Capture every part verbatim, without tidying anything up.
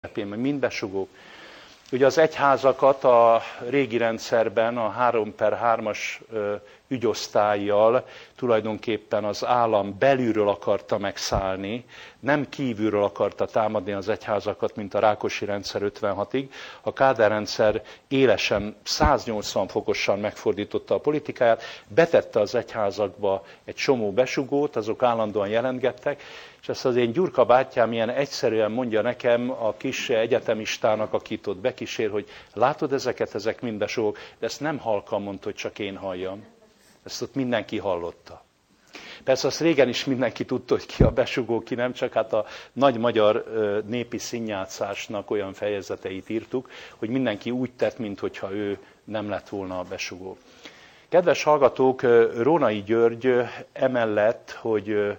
meg mind besugók. Ugye az egyházakat a régi rendszerben a három per hármas ügyosztállyal tulajdonképpen az állam belülről akarta megszállni, nem kívülről akarta támadni az egyházakat, mint a Rákosi rendszer ötvenhatig. A Kádár rendszer élesen, száznyolcvan fokosan megfordította a politikáját, betette az egyházakba egy csomó besugót, azok állandóan jelentgettek, és ezt az én Gyurka bátyám ilyen egyszerűen mondja nekem, a kis egyetemistának, akit ott bekísér, hogy látod ezeket, ezek mind besugók, de ezt nem halkan mondta, hogy csak én halljam. Ezt ott mindenki hallotta. Persze azt régen is mindenki tudta, hogy ki a besugó, ki nem, csak hát a nagy magyar népi színjátszásnak olyan fejezeteit írtuk, hogy mindenki úgy tett, mintha ő nem lett volna a besugó. Kedves hallgatók, Rónai György emellett, hogy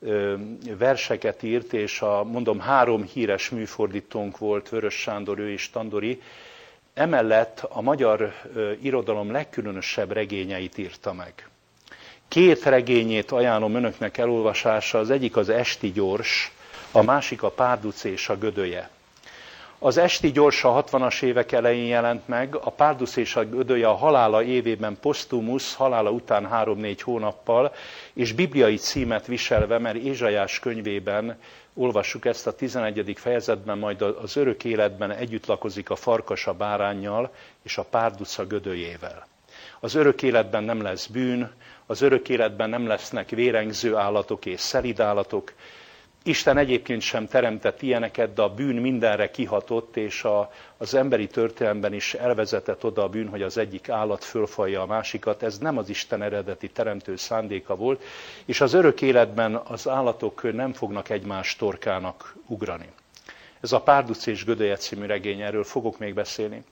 verseket írt, és a, mondom, három híres műfordítónk volt, Vörös Sándor, ő és Tandori, emellett a magyar irodalom legkülönösebb regényeit írta meg. Két regényét ajánlom önöknek elolvasása, az egyik az Esti Gyors, a másik a Párduc és a Gödöje. Az Esti Gyors a hatvanas évek elején jelent meg, a Párduc és a Gödöje a halála évében posztumusz, halála után három-négy hónappal, és bibliai címet viselve, mert Ézsaiás könyvében olvassuk ezt a tizenegyedik fejezetben, majd az örök életben együtt lakozik a farkas a báránnyal és a párduc a gödöjével. Az örök életben nem lesz bűn, az örök életben nem lesznek vérengző állatok és szelíd állatok. Isten egyébként sem teremtett ilyeneket, de a bűn mindenre kihatott, és a, az emberi történelemben is elvezetett oda a bűn, hogy az egyik állat fölfalja a másikat. Ez nem az Isten eredeti teremtő szándéka volt, és az örök életben az állatok nem fognak egymás torkának ugrani. Ez a Párduc és Gödöje című regény, erről fogok még beszélni.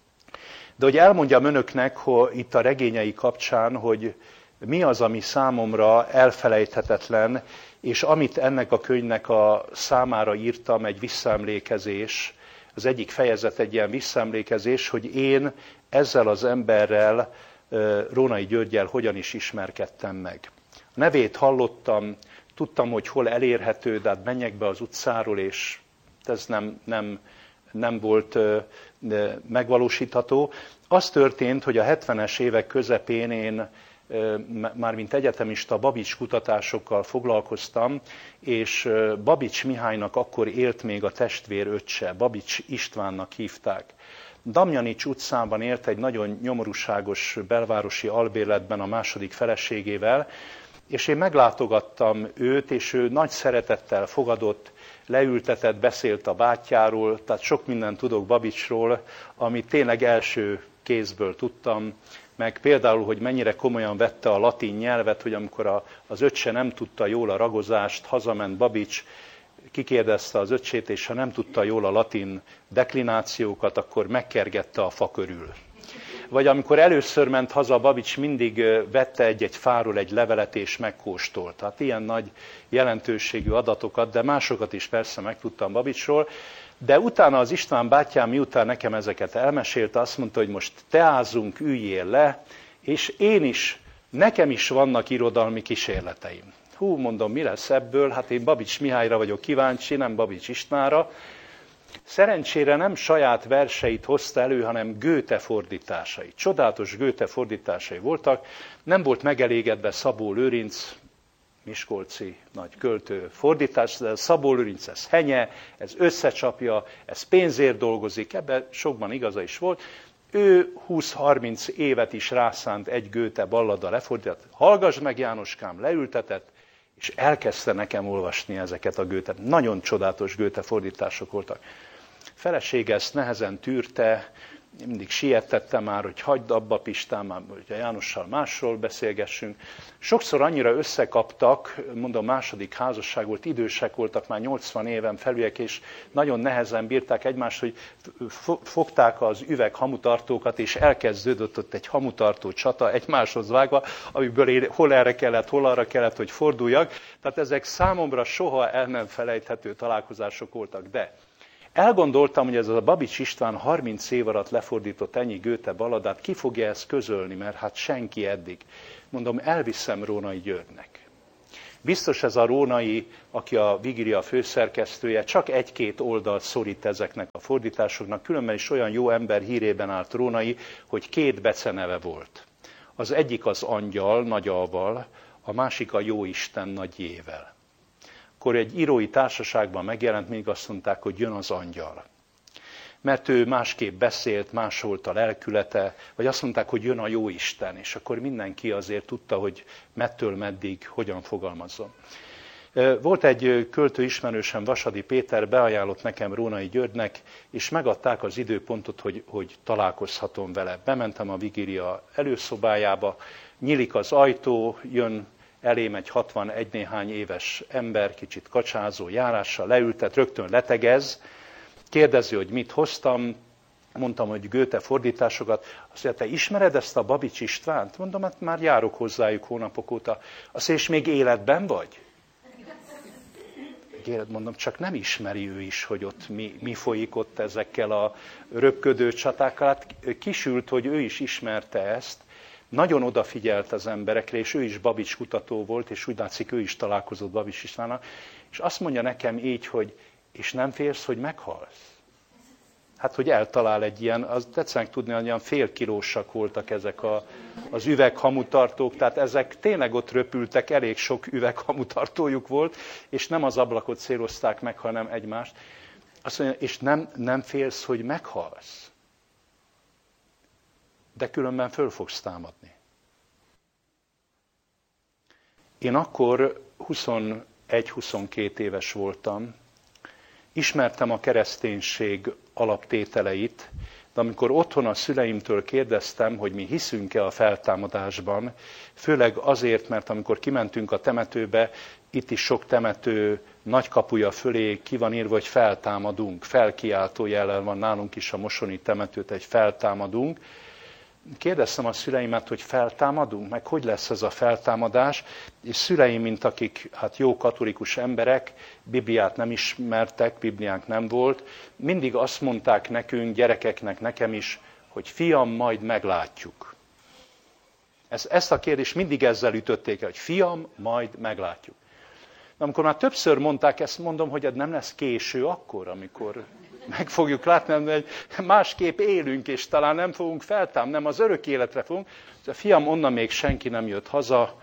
De hogy elmondjam önöknek, hogy itt a regényei kapcsán, hogy mi az, ami számomra elfelejthetetlen, és amit ennek a könyvnek a számára írtam, egy visszaemlékezés, az egyik fejezet egy ilyen visszaemlékezés, hogy én ezzel az emberrel, Rónai Györggyel hogyan is ismerkedtem meg. A nevét hallottam, tudtam, hogy hol elérhető, de hát menjek be az utcáról, és ez nem, nem, nem volt megvalósítható. Az történt, hogy a hetvenes évek közepén én mármint egyetemista Babics kutatásokkal foglalkoztam, és Babics Mihálynak akkor élt még a testvér öccse, Babics Istvánnak hívták. Damjanics utcában élt egy nagyon nyomorúságos belvárosi albérletben a második feleségével, és én meglátogattam őt, és ő nagy szeretettel fogadott, leültetett, beszélt a bátyjáról, tehát sok mindent tudok Babicsról, amit tényleg első kézből tudtam, meg például, hogy mennyire komolyan vette a latin nyelvet, hogy amikor a, az öccse nem tudta jól a ragozást, hazament Babics, kikérdezte az öccsét, és ha nem tudta jól a latin deklinációkat, akkor megkergette a fa körül. Vagy amikor először ment haza, Babics mindig vette egy-egy fáról egy levelet és megkóstolt. Hát ilyen nagy jelentőségű adatokat, de másokat is persze megtudtam Babicsról. De utána az István bátyám, miután nekem ezeket elmesélte, azt mondta, hogy most teázunk, üljél le, és én is, nekem is vannak irodalmi kísérleteim. Hú, mondom, mi lesz ebből? Hát én Babics Mihályra vagyok kíváncsi, nem Babics Istvánra. Szerencsére nem saját verseit hozta elő, hanem Goethe fordításai. Csodálatos Goethe fordításai voltak. Nem volt megelégedve Szabó Lőrinc, miskolci nagy költő fordítás, de Szabó Lőrinc ez henye, ez összecsapja, ez pénzért dolgozik, ebben sokban igaza is volt. Ő húsz-harminc évet is rászánt egy Goethe ballada lefordított. Hallgass meg, Jánoskám, leültetett, és elkezdte nekem olvasni ezeket a Goethe. Nagyon csodálatos Goethe fordítások voltak. Felesége ezt nehezen tűrte, mindig sietette már, hogy hagyd abba, Pistán, már, hogy a Jánossal másról beszélgessünk. Sokszor annyira összekaptak, mondom, második házasság volt, idősek voltak, már nyolcvan éven felüliek, és nagyon nehezen bírták egymást, hogy fogták az üveg hamutartókat, és elkezdődött ott egy hamutartó csata egymáshoz vágva, amiből én hol erre kellett, hol arra kellett, hogy forduljak. Tehát ezek számomra soha el nem felejthető találkozások voltak, de elgondoltam, hogy ez a Babics István harminc év alatt lefordított ennyi Goethe balladát, ki fogja ezt közölni, mert hát senki eddig. Mondom, elviszem Rónai Györgynek. Biztos ez a Rónai, aki a Vigília főszerkesztője, csak egy-két oldalt szorít ezeknek a fordításoknak, különben is olyan jó ember hírében állt Rónai, hogy két beceneve volt. Az egyik az angyal, nagy A-val, a másik a jóisten nagy J-vel. Akkor egy írói társaságban megjelent, még azt mondták, hogy jön az angyal. Mert ő másképp beszélt, más volt a lelkülete, vagy azt mondták, hogy jön a jóisten, és akkor mindenki azért tudta, hogy mettől meddig hogyan fogalmazzon. Volt egy költő ismerősen, Vasadi Péter, beajánlott nekem Rónai Györgynek, és megadták az időpontot, hogy, hogy találkozhatom vele. Bementem a Vigília előszobájába, nyílik az ajtó, jön elém egy hatvanegy néhány éves ember, kicsit kacsázó járással, leültet, rögtön letegez, kérdezi, hogy mit hoztam, mondtam, hogy Goethe fordításokat. Azt mondja, te ismered ezt a Babics Istvánt? Mondom, hát már járok hozzájuk hónapok óta. Azt mondja, és még életben vagy? Élet, mondom, csak nem ismeri ő is, hogy ott mi, mi folyik ott ezekkel a röpködő csatákkal. Hát kisült, hogy ő is ismerte ezt, nagyon odafigyelt az emberekre, és ő is Babics kutató volt, és úgy látszik, ő is találkozott Babics Istvánnal, és azt mondja nekem így, hogy és nem félsz, hogy meghalsz? Hát, hogy eltalál egy ilyen, az tetszenek tudni, hogy olyan félkilósak voltak ezek a, az üveghamutartók, tehát ezek tényleg ott röpültek, elég sok üveghamutartójuk volt, és nem az ablakot célozták meg, hanem egymást. Azt mondja, és nem, nem félsz, hogy meghalsz? De különben föl fogsz támadni. Én akkor huszonegy-huszonkét éves voltam, ismertem a kereszténység alaptételeit, de amikor otthon a szüleimtől kérdeztem, hogy mi hiszünk-e a feltámadásban, főleg azért, mert amikor kimentünk a temetőbe, itt is sok temető nagy kapuja fölé ki van írva, hogy feltámadunk, felkiáltó jellel van nálunk is a mosoni temetőt, egy feltámadunk. Kérdeztem a szüleimet, hogy feltámadunk, meg hogy lesz ez a feltámadás, és szüleim, mint akik hát jó katolikus emberek, Bibliát nem ismertek, Bibliánk nem volt, mindig azt mondták nekünk, gyerekeknek, nekem is, hogy fiam, majd meglátjuk. Ezt, ezt a kérdést mindig ezzel ütötték el, hogy fiam, majd meglátjuk. De amikor már többször mondták ezt, mondom, hogy ez nem lesz késő akkor, amikor meg fogjuk látni, hogy másképp élünk, és talán nem fogunk feltámadni, nem az örök életre fogunk. A fiam, onnan még senki nem jött haza,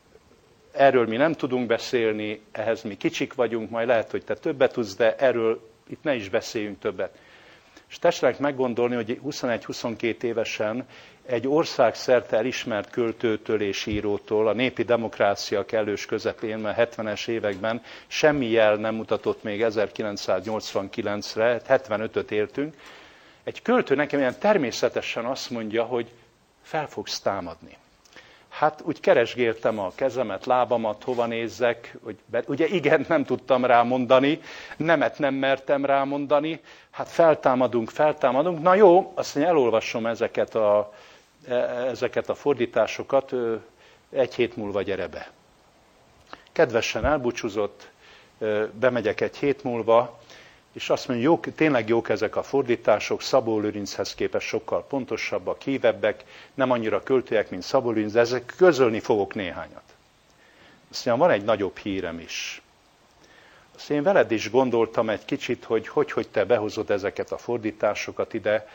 erről mi nem tudunk beszélni, ehhez mi kicsik vagyunk, majd lehet, hogy te többet tudsz, de erről itt ne is beszéljünk többet. És tessenek meggondolni, hogy huszonegy-huszonkét évesen egy országszerte elismert költőtől és írótól, a népi demokrácia kellős közepén, mert hetvenes években semmi jel nem mutatott még ezerkilencszáznyolcvankilencre, hetvenötöt éltünk, egy költő nekem ilyen természetesen azt mondja, hogy fel fogsz támadni. Hát úgy keresgéltem a kezemet, lábamat, hova nézzek, hogy be, ugye igen, nem tudtam rámondani, nemet nem mertem rámondani, hát feltámadunk, feltámadunk, na jó, azt mondja, elolvasom ezeket a, ezeket a fordításokat, egy hét múlva gyere be. Kedvesen elbúcsúzott, bemegyek egy hét múlva, és azt mondja, jók, tényleg jók ezek a fordítások, Szabó Lőrinchez képest sokkal pontosabbak, hívebbek, nem annyira költőek, mint Szabó Lőrinc, de ezek közölni fogok néhányat. Azt mondja, van egy nagyobb hírem is. Azt én veled is gondoltam egy kicsit, hogy hogy, hogy te behozod ezeket a fordításokat ide.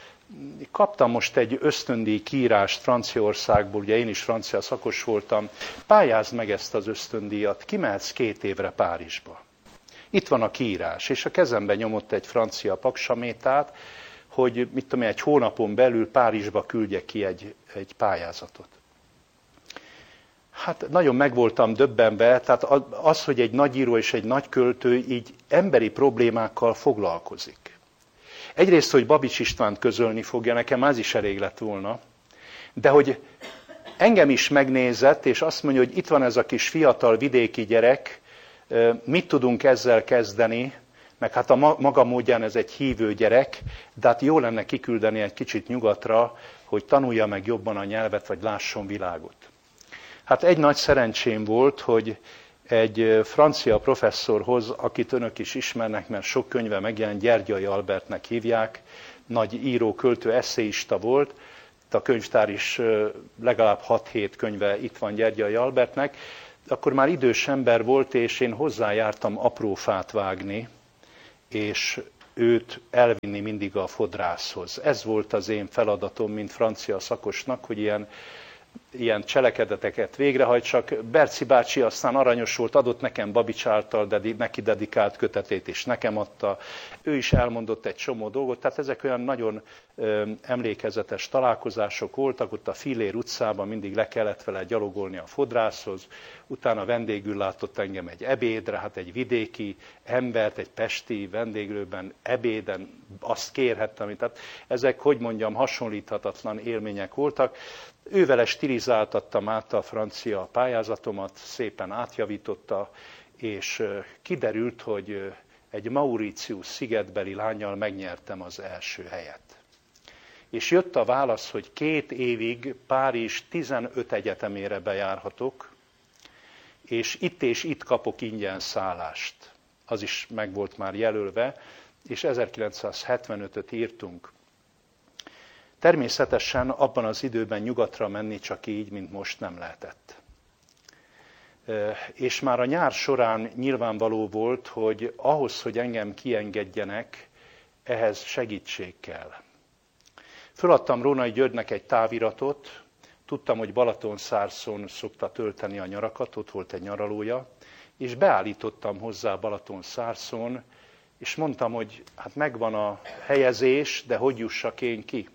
Kaptam most egy ösztöndíj kiírást Franciaországból, ugye én is francia szakos voltam, pályázd meg ezt az ösztöndíjat, kimehetsz két évre Párizsba. Itt van a kiírás, és a kezemben nyomott egy francia paksamétát, hogy mit tudom én, egy hónapon belül Párizsba küldjek ki egy, egy pályázatot. Hát nagyon meg voltam döbbenve, tehát az, hogy egy nagyíró és egy nagy költő így emberi problémákkal foglalkozik. Egyrészt, hogy Babics Istvánt közölni fogja, nekem az is elég lett volna, de hogy engem is megnézett, és azt mondja, hogy itt van ez a kis fiatal vidéki gyerek, mit tudunk ezzel kezdeni, meg hát a maga módján ez egy hívő gyerek, de hát jó lenne kiküldeni egy kicsit nyugatra, hogy tanulja meg jobban a nyelvet, vagy lásson világot. Hát egy nagy szerencsém volt, hogy egy francia professzorhoz, akit önök is ismernek, mert sok könyve megjelent, Gyergyai Albertnek hívják, nagy író, költő, esszéista volt, a könyvtár is legalább hat-hét könyve itt van Gyergyai Albertnek. akkor már idős ember volt, és én hozzájártam apró fát vágni, és őt elvinni mindig a fodrászhoz. Ez volt az én feladatom, mint francia szakosnak, hogy ilyen, ilyen cselekedeteket végrehajtsak. Berci bácsi aztán aranyos volt, adott nekem Babics által dedi, neki dedikált kötetét, és nekem adta. Ő is elmondott egy csomó dolgot, tehát ezek olyan nagyon ö, emlékezetes találkozások voltak, ott a Fillér utcában mindig le kellett vele gyalogolni a fodrászhoz, utána vendégül látott engem egy ebédre, hát egy vidéki embert, egy pesti vendéglőben ebéden azt kérhettem, tehát ezek, hogy mondjam, hasonlíthatatlan élmények voltak. Ővele stilizáltattam át a francia pályázatomat, szépen átjavította, és kiderült, hogy egy Mauritius szigetbeli lánnyal megnyertem az első helyet. És jött a válasz, hogy két évig Párizs tizenöt egyetemére bejárhatok, és itt és itt kapok ingyen szállást. Az is meg volt már jelölve, és ezerkilencszázhetvenötöt írtunk. Természetesen abban az időben nyugatra menni csak így, mint most nem lehetett. És már a nyár során nyilvánvaló volt, hogy ahhoz, hogy engem kiengedjenek, ehhez segítség kell. Föladtam Rónai Györgynek egy táviratot, tudtam, hogy Balatonszárszon szokta tölteni a nyarakat, ott volt egy nyaralója, és beállítottam hozzá Balatonszárszon, és mondtam, hogy hát megvan a helyezés, de hogy jussak én ki?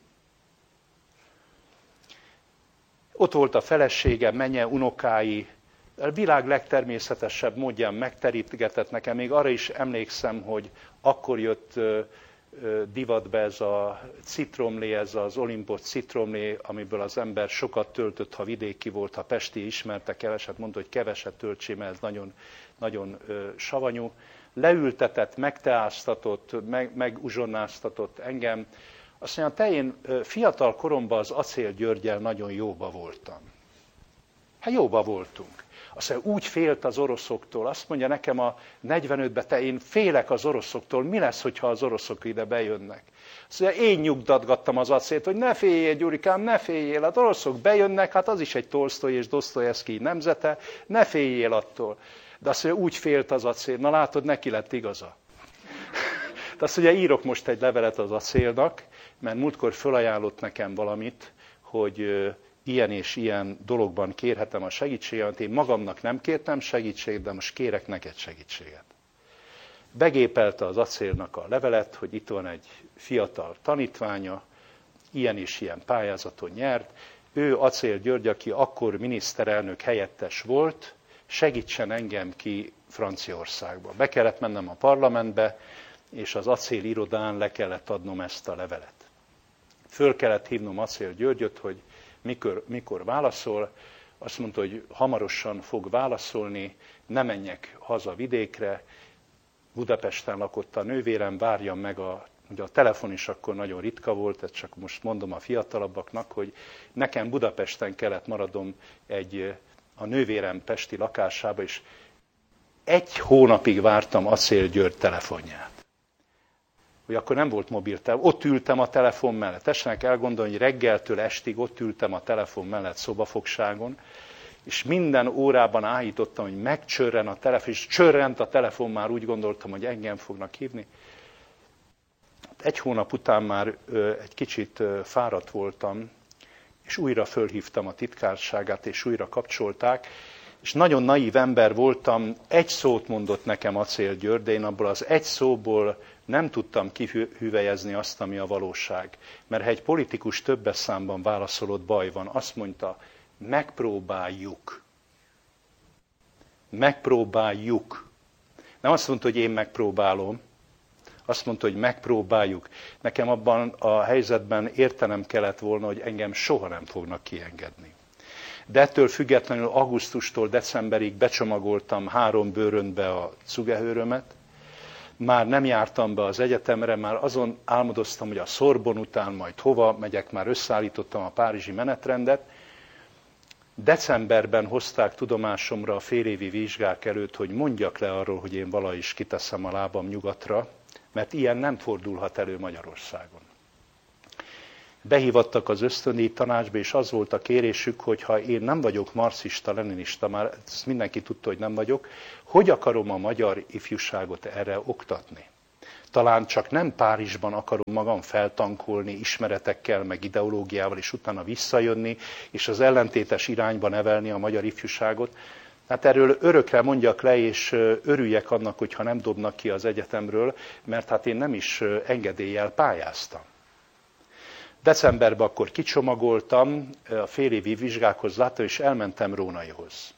Ott volt a felesége, menye, unokái, a világ legtermészetesebb módján megterítgetett nekem. Még arra is emlékszem, hogy akkor jött divatba ez a citromlé, ez az Olympos citromlé, amiből az ember sokat töltött, ha vidéki volt, ha pesti ismerte, keveset, mondta, hogy keveset töltsé, mert ez nagyon, nagyon savanyú. Leültetett, megteáztatott, meg, meguzsonnáztatott engem. Azt mondja, te én fiatal koromban az Acél Györggyel nagyon jóba voltam. Hát jóba voltunk. Azt mondja, úgy félt az oroszoktól. Azt mondja nekem a negyvenötben, te én félek az oroszoktól. Mi lesz, hogyha az oroszok ide bejönnek? Azt mondja, én nyugtatgattam az Acélt, hogy ne féljél, Gyurikám, ne féljél. Hát orosok bejönnek, hát az is egy Tolsztoj és Dosztojevszkij nemzete, ne féljél attól. De azt mondja, úgy félt az Acél. Na látod, neki lett igaza. De azt mondja, írok most egy levelet az Acélnak, mert múltkor fölajánlott nekem valamit, hogy ilyen és ilyen dologban kérhetem a segítséget. Én magamnak nem kértem segítséget, de most kérek neked segítséget. Begépelte az Acélnak a levelet, hogy itt van egy fiatal tanítványa, ilyen és ilyen pályázaton nyert. Ő, Acél György, aki akkor miniszterelnök helyettes volt, segítsen engem ki Franciaországba. Be kellett mennem a parlamentbe, és az Acél irodán le kellett adnom ezt a levelet. Föl kellett hívnom Acél Györgyöt, hogy mikor, mikor válaszol. Azt mondta, hogy hamarosan fog válaszolni, ne menjek haza vidékre. Budapesten lakott a nővérem, várjam meg, a, ugye a telefon is akkor nagyon ritka volt, ezt csak most mondom a fiatalabbaknak, hogy nekem Budapesten kellett maradnom egy, a nővérem pesti lakásába, és egy hónapig vártam Acél György telefonját. Hogy akkor nem volt mobiltelefon, ott ültem a telefon mellett. Tessenek elgondolni, hogy reggeltől estig ott ültem a telefon mellett szobafogságon, és minden órában áhítottam, hogy megcsörren a telefon, és csörrent a telefon, már úgy gondoltam, hogy engem fognak hívni. Egy hónap után már egy kicsit fáradt voltam, és újra fölhívtam a titkárságát, és újra kapcsolták, és nagyon naív ember voltam, egy szót mondott nekem Acél György, de én abból az egy szóból nem tudtam kihüvelyezni azt, ami a valóság. Mert ha egy politikus többes számban válaszolott, baj van. Azt mondta, megpróbáljuk. Megpróbáljuk. Nem azt mondta, hogy én megpróbálom. Azt mondta, hogy megpróbáljuk. Nekem abban a helyzetben értenem kellett volna, hogy engem soha nem fognak kiengedni. De ettől függetlenül augusztustól decemberig becsomagoltam három bőröntbe a cugehőrömet. Már nem jártam be az egyetemre, már azon álmodoztam, hogy a Sorbonne után majd hova megyek, már összeállítottam a párizsi menetrendet. Decemberben hozták tudomásomra a félévi vizsgák előtt, hogy mondjak le arról, hogy én valahogy is kiteszem a lábam nyugatra, mert ilyen nem fordulhat elő Magyarországon. Behívattak az ösztöndíj tanácsba, és az volt a kérésük, hogy ha én nem vagyok marxista, leninista, már ezt mindenki tudta, hogy nem vagyok, hogy akarom a magyar ifjúságot erre oktatni? Talán csak nem Párizsban akarom magam feltankolni ismeretekkel, meg ideológiával, és utána visszajönni, és az ellentétes irányba nevelni a magyar ifjúságot. Hát erről örökre mondjak le, és örüljek annak, hogyha nem dobnak ki az egyetemről, mert hát én nem is engedéllyel pályáztam. Decemberben akkor kicsomagoltam, a fél évi vizsgákhoz láttam, és elmentem Rónaihoz.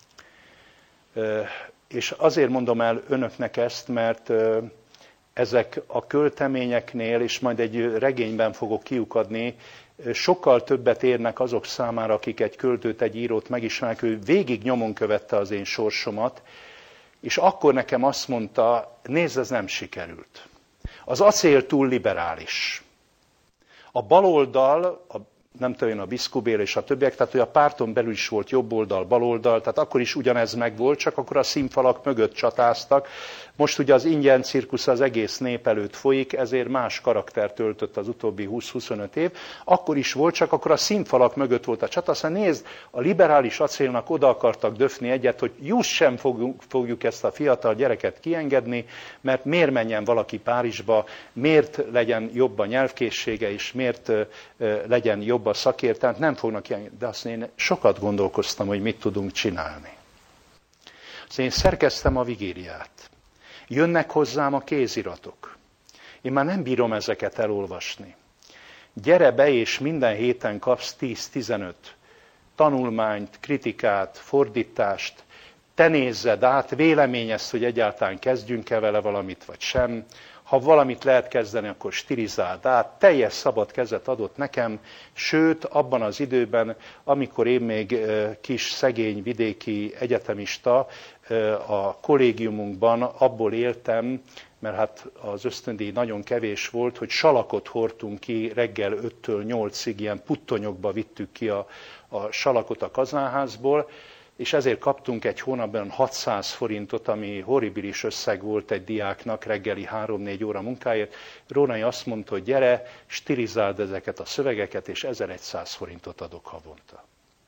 És azért mondom el önöknek ezt, mert ezek a költeményeknél, és majd egy regényben fogok kiukadni, sokkal többet érnek azok számára, akik egy költőt, egy írót megismernek, ő végig nyomon követte az én sorsomat, és akkor nekem azt mondta, nézd, ez nem sikerült. Az acél túl liberális. A baloldal, a, nem tudom, a Biszkubél és a többiek, tehát hogy a párton belül is volt jobb oldal, baloldal, tehát akkor is ugyanez megvolt, csak akkor a színfalak mögött csatáztak. Most ugye az ingyen cirkusz az egész nép előtt folyik, ezért más karaktert öltött az utóbbi húsz-huszonöt év. Akkor is volt, csak akkor a színfalak mögött volt a csata. Aztán nézd, a liberális acélnak oda akartak döfni egyet, hogy just sem fogjuk, fogjuk ezt a fiatal gyereket kiengedni, mert miért menjen valaki Párizsba, miért legyen jobb a nyelvkészsége, és miért legyen jobb a szakértelme, nem fognak kiengedni. De azt én sokat gondolkoztam, hogy mit tudunk csinálni. Azt én szerkeztem a vigíliát. Jönnek hozzám a kéziratok. Én már nem bírom ezeket elolvasni. Gyere be, és minden héten kapsz tíz-tizenöt tanulmányt, kritikát, fordítást. Te nézzed át, véleményezd, hogy egyáltalán kezdjünk-e vele valamit, vagy sem. Ha valamit lehet kezdeni, akkor stilizáld át. Teljes szabad kezet adott nekem, sőt, abban az időben, amikor én még kis, szegény, vidéki egyetemista, a kollégiumunkban abból éltem, mert hát az ösztöndíj nagyon kevés volt, hogy salakot hordtunk ki reggel öttől nyolcig, ilyen puttonyokba vittük ki a, a salakot a kazánházból, és ezért kaptunk egy hónapban hatszáz forintot, ami horribilis összeg volt egy diáknak reggeli három-négy óra munkáért. Rónai azt mondta, hogy gyere, stilizáld ezeket a szövegeket, és ezerszáz forintot adok havonta.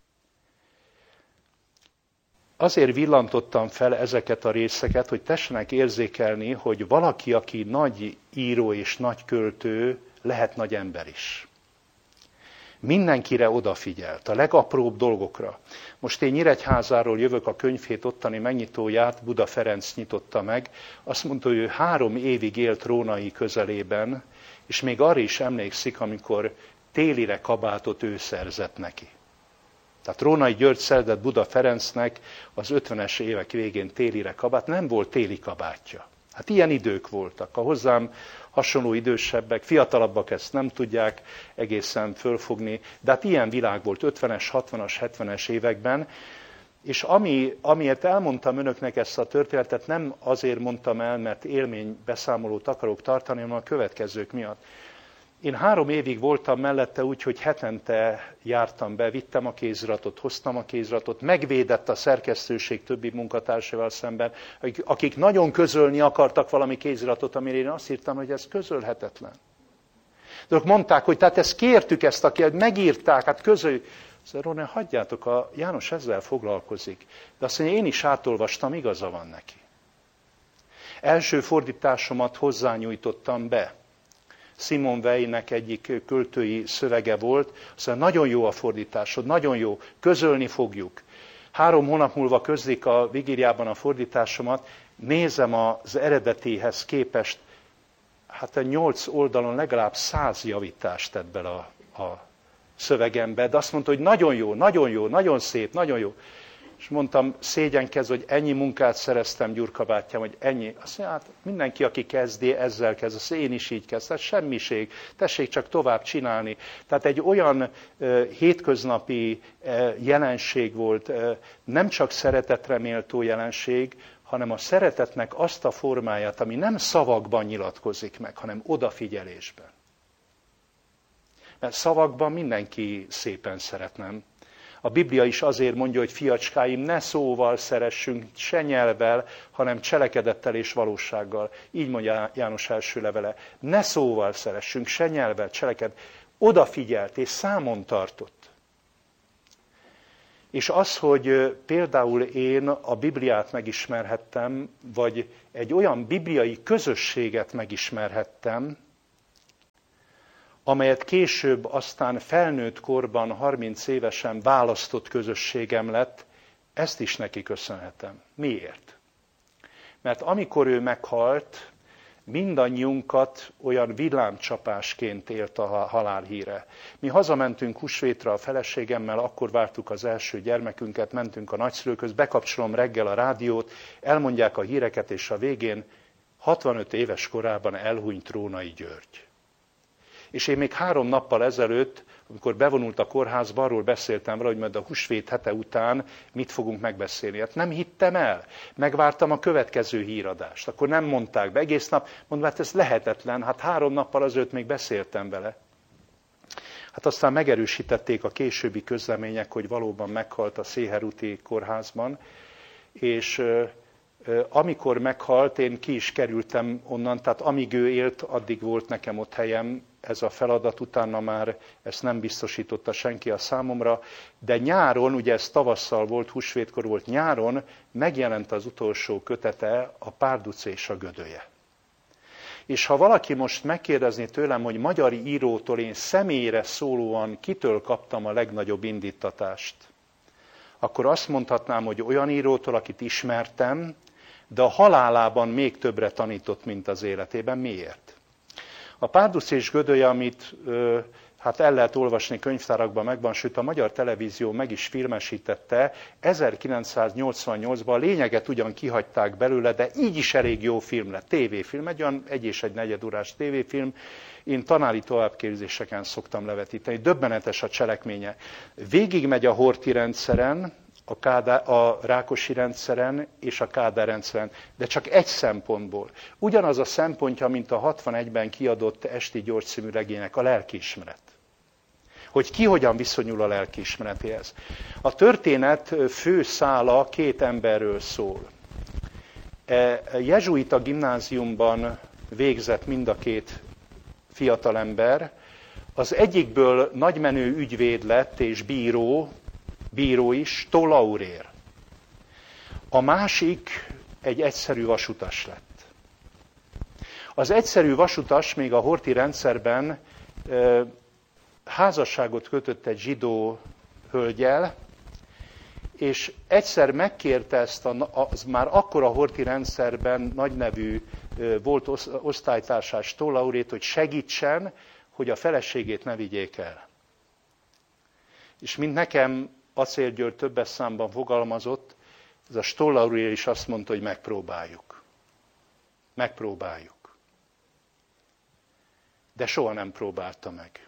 Azért villantottam fel ezeket a részeket, hogy tessenek érzékelni, hogy valaki, aki nagy író és nagy költő, lehet nagy ember is. Mindenkire odafigyelt, a legapróbb dolgokra. Most én Nyíregyházáról jövök, a könyvhét ottani megnyitóját Buda Ferenc nyitotta meg. Azt mondta, hogy ő három évig élt Rónai közelében, és még arra is emlékszik, amikor télire kabátot ő szerzett neki. Tehát Rónai György szerzett Buda Ferencnek az ötvenes évek végén télire kabát, nem volt téli kabátja. Hát ilyen idők voltak. A hozzám hasonló idősebbek, fiatalabbak ezt nem tudják egészen fölfogni, de hát ilyen világ volt ötvenes, hatvanas, hetvenes években, és ami, amiért elmondtam önöknek ezt a történetet, nem azért mondtam el, mert élménybeszámolót akarok tartani, hanem a következők miatt. Én három évig voltam mellette úgy, hogy hetente jártam be, vittem a kéziratot, hoztam a kéziratot, megvédett a szerkesztőség többi munkatársával szemben, akik nagyon közölni akartak valami kéziratot, amire én azt írtam, hogy ez közölhetetlen. De ők mondták, hogy tehát ezt kértük, ezt a kérdést, megírták, hát közöljük. Szóval Róna, hagyjátok, a János ezzel foglalkozik. De azt mondja, én is átolvastam, igaza van neki. Első fordításomat hozzányújtottam be. Simon Weilnek egyik költői szövege volt, azt mondja, nagyon jó a fordításod, nagyon jó, közölni fogjuk. Három hónap múlva közlik a vigíliában a fordításomat, nézem az eredetéhez képest, hát a nyolc oldalon legalább száz javítást tett bele a, a szövegembe, de azt mondta, hogy nagyon jó, nagyon jó, nagyon szép, nagyon jó. És mondtam, szégyenkezz, hogy ennyi munkát szereztem, Gyurka bátyám, hogy ennyi. Azt mondja, hát mindenki, aki kezdi, ezzel kezd, azt én is így kezd. Tehát semmiség, tessék csak tovább csinálni. Tehát egy olyan uh, hétköznapi uh, jelenség volt, uh, nem csak szeretetre méltó jelenség, hanem a szeretetnek azt a formáját, ami nem szavakban nyilatkozik meg, hanem odafigyelésben. Mert szavakban mindenki szépen szeret, nem? A Biblia is azért mondja, hogy fiacskáim, ne szóval szeressünk, se nyelvvel, hanem cselekedettel és valósággal. Így mondja János első levele. Ne szóval szeressünk, se nyelvvel, cseleked. odafigyelt és számon tartott. És az, hogy például én a Bibliát megismerhettem, vagy egy olyan bibliai közösséget megismerhettem, amelyet később aztán felnőtt korban, harminc évesen választott közösségem lett, ezt is neki köszönhetem. Miért? Mert amikor ő meghalt, mindannyiunkat olyan villámcsapásként élt a halálhíre. Mi hazamentünk húsvétra a feleségemmel, akkor vártuk az első gyermekünket, mentünk a nagyszülőkhöz, bekapcsolom reggel a rádiót, elmondják a híreket, és a végén hatvanöt éves korában elhunyt Rónai György. És én még három nappal ezelőtt, amikor bevonult a kórházba, arról beszéltem vele, hogy majd a húsvét hete után mit fogunk megbeszélni. Hát nem hittem el. Megvártam a következő híradást. Akkor nem mondták be egész nap. Mondom, hát ez lehetetlen. Hát három nappal azelőtt még beszéltem vele. Hát aztán megerősítették a későbbi közlemények, hogy valóban meghalt a Széherúti kórházban. És amikor meghalt, én ki is kerültem onnan, tehát amíg ő élt, addig volt nekem ott helyem. Ez a feladat, utána már ezt nem biztosította senki a számomra, de nyáron, ugye ez tavasszal volt, húsvétkor volt, nyáron megjelent az utolsó kötete, a Párduc és a Gödöje. És ha valaki most megkérdezné tőlem, hogy magyar írótól én személyre szólóan kitől kaptam a legnagyobb indítatást, akkor azt mondhatnám, hogy olyan írótól, akit ismertem, de a halálában még többre tanított, mint az életében. Miért? A Párduc és Gödöje, amit ö, hát el lehet olvasni könyvtárakban, megvan, sőt a magyar televízió meg is filmesítette, ezerkilencszáznyolcvannyolcban a lényeget ugyan kihagyták belőle, de így is elég jó film lett, tévéfilm, egy olyan egy és egy negyed órás tévéfilm. Én tanári továbbképzéseken szoktam levetíteni, döbbenetes a cselekménye. Végigmegy a Horthy rendszeren, a, Kádár, a Rákosi rendszeren és a Kádár rendszeren, de csak egy szempontból. Ugyanaz a szempontja, mint a hatvanegyben kiadott Esti György című regénynek, a lelkiismeret. Hogy ki hogyan viszonyul a lelkiismeretéhez. A történet fő szála két emberről szól. E jezsuita gimnáziumban végzett mind a két fiatalember. Az egyikből nagymenő ügyvéd lett és bíró, bíró is, Stoll Aurér. A másik egy egyszerű vasutas lett. Az egyszerű vasutas még a Horthy rendszerben e, házasságot kötött egy zsidó hölgyel, és egyszer megkérte ezt, a, az már akkor a Horthy rendszerben nagynevű e, volt osztálytársás Stoll Aurét, hogy segítsen, hogy a feleségét ne vigyék el. És mint nekem Acél György többes számban fogalmazott, ez a Stoll Aurér is azt mondta, hogy megpróbáljuk. Megpróbáljuk. De soha nem próbálta meg.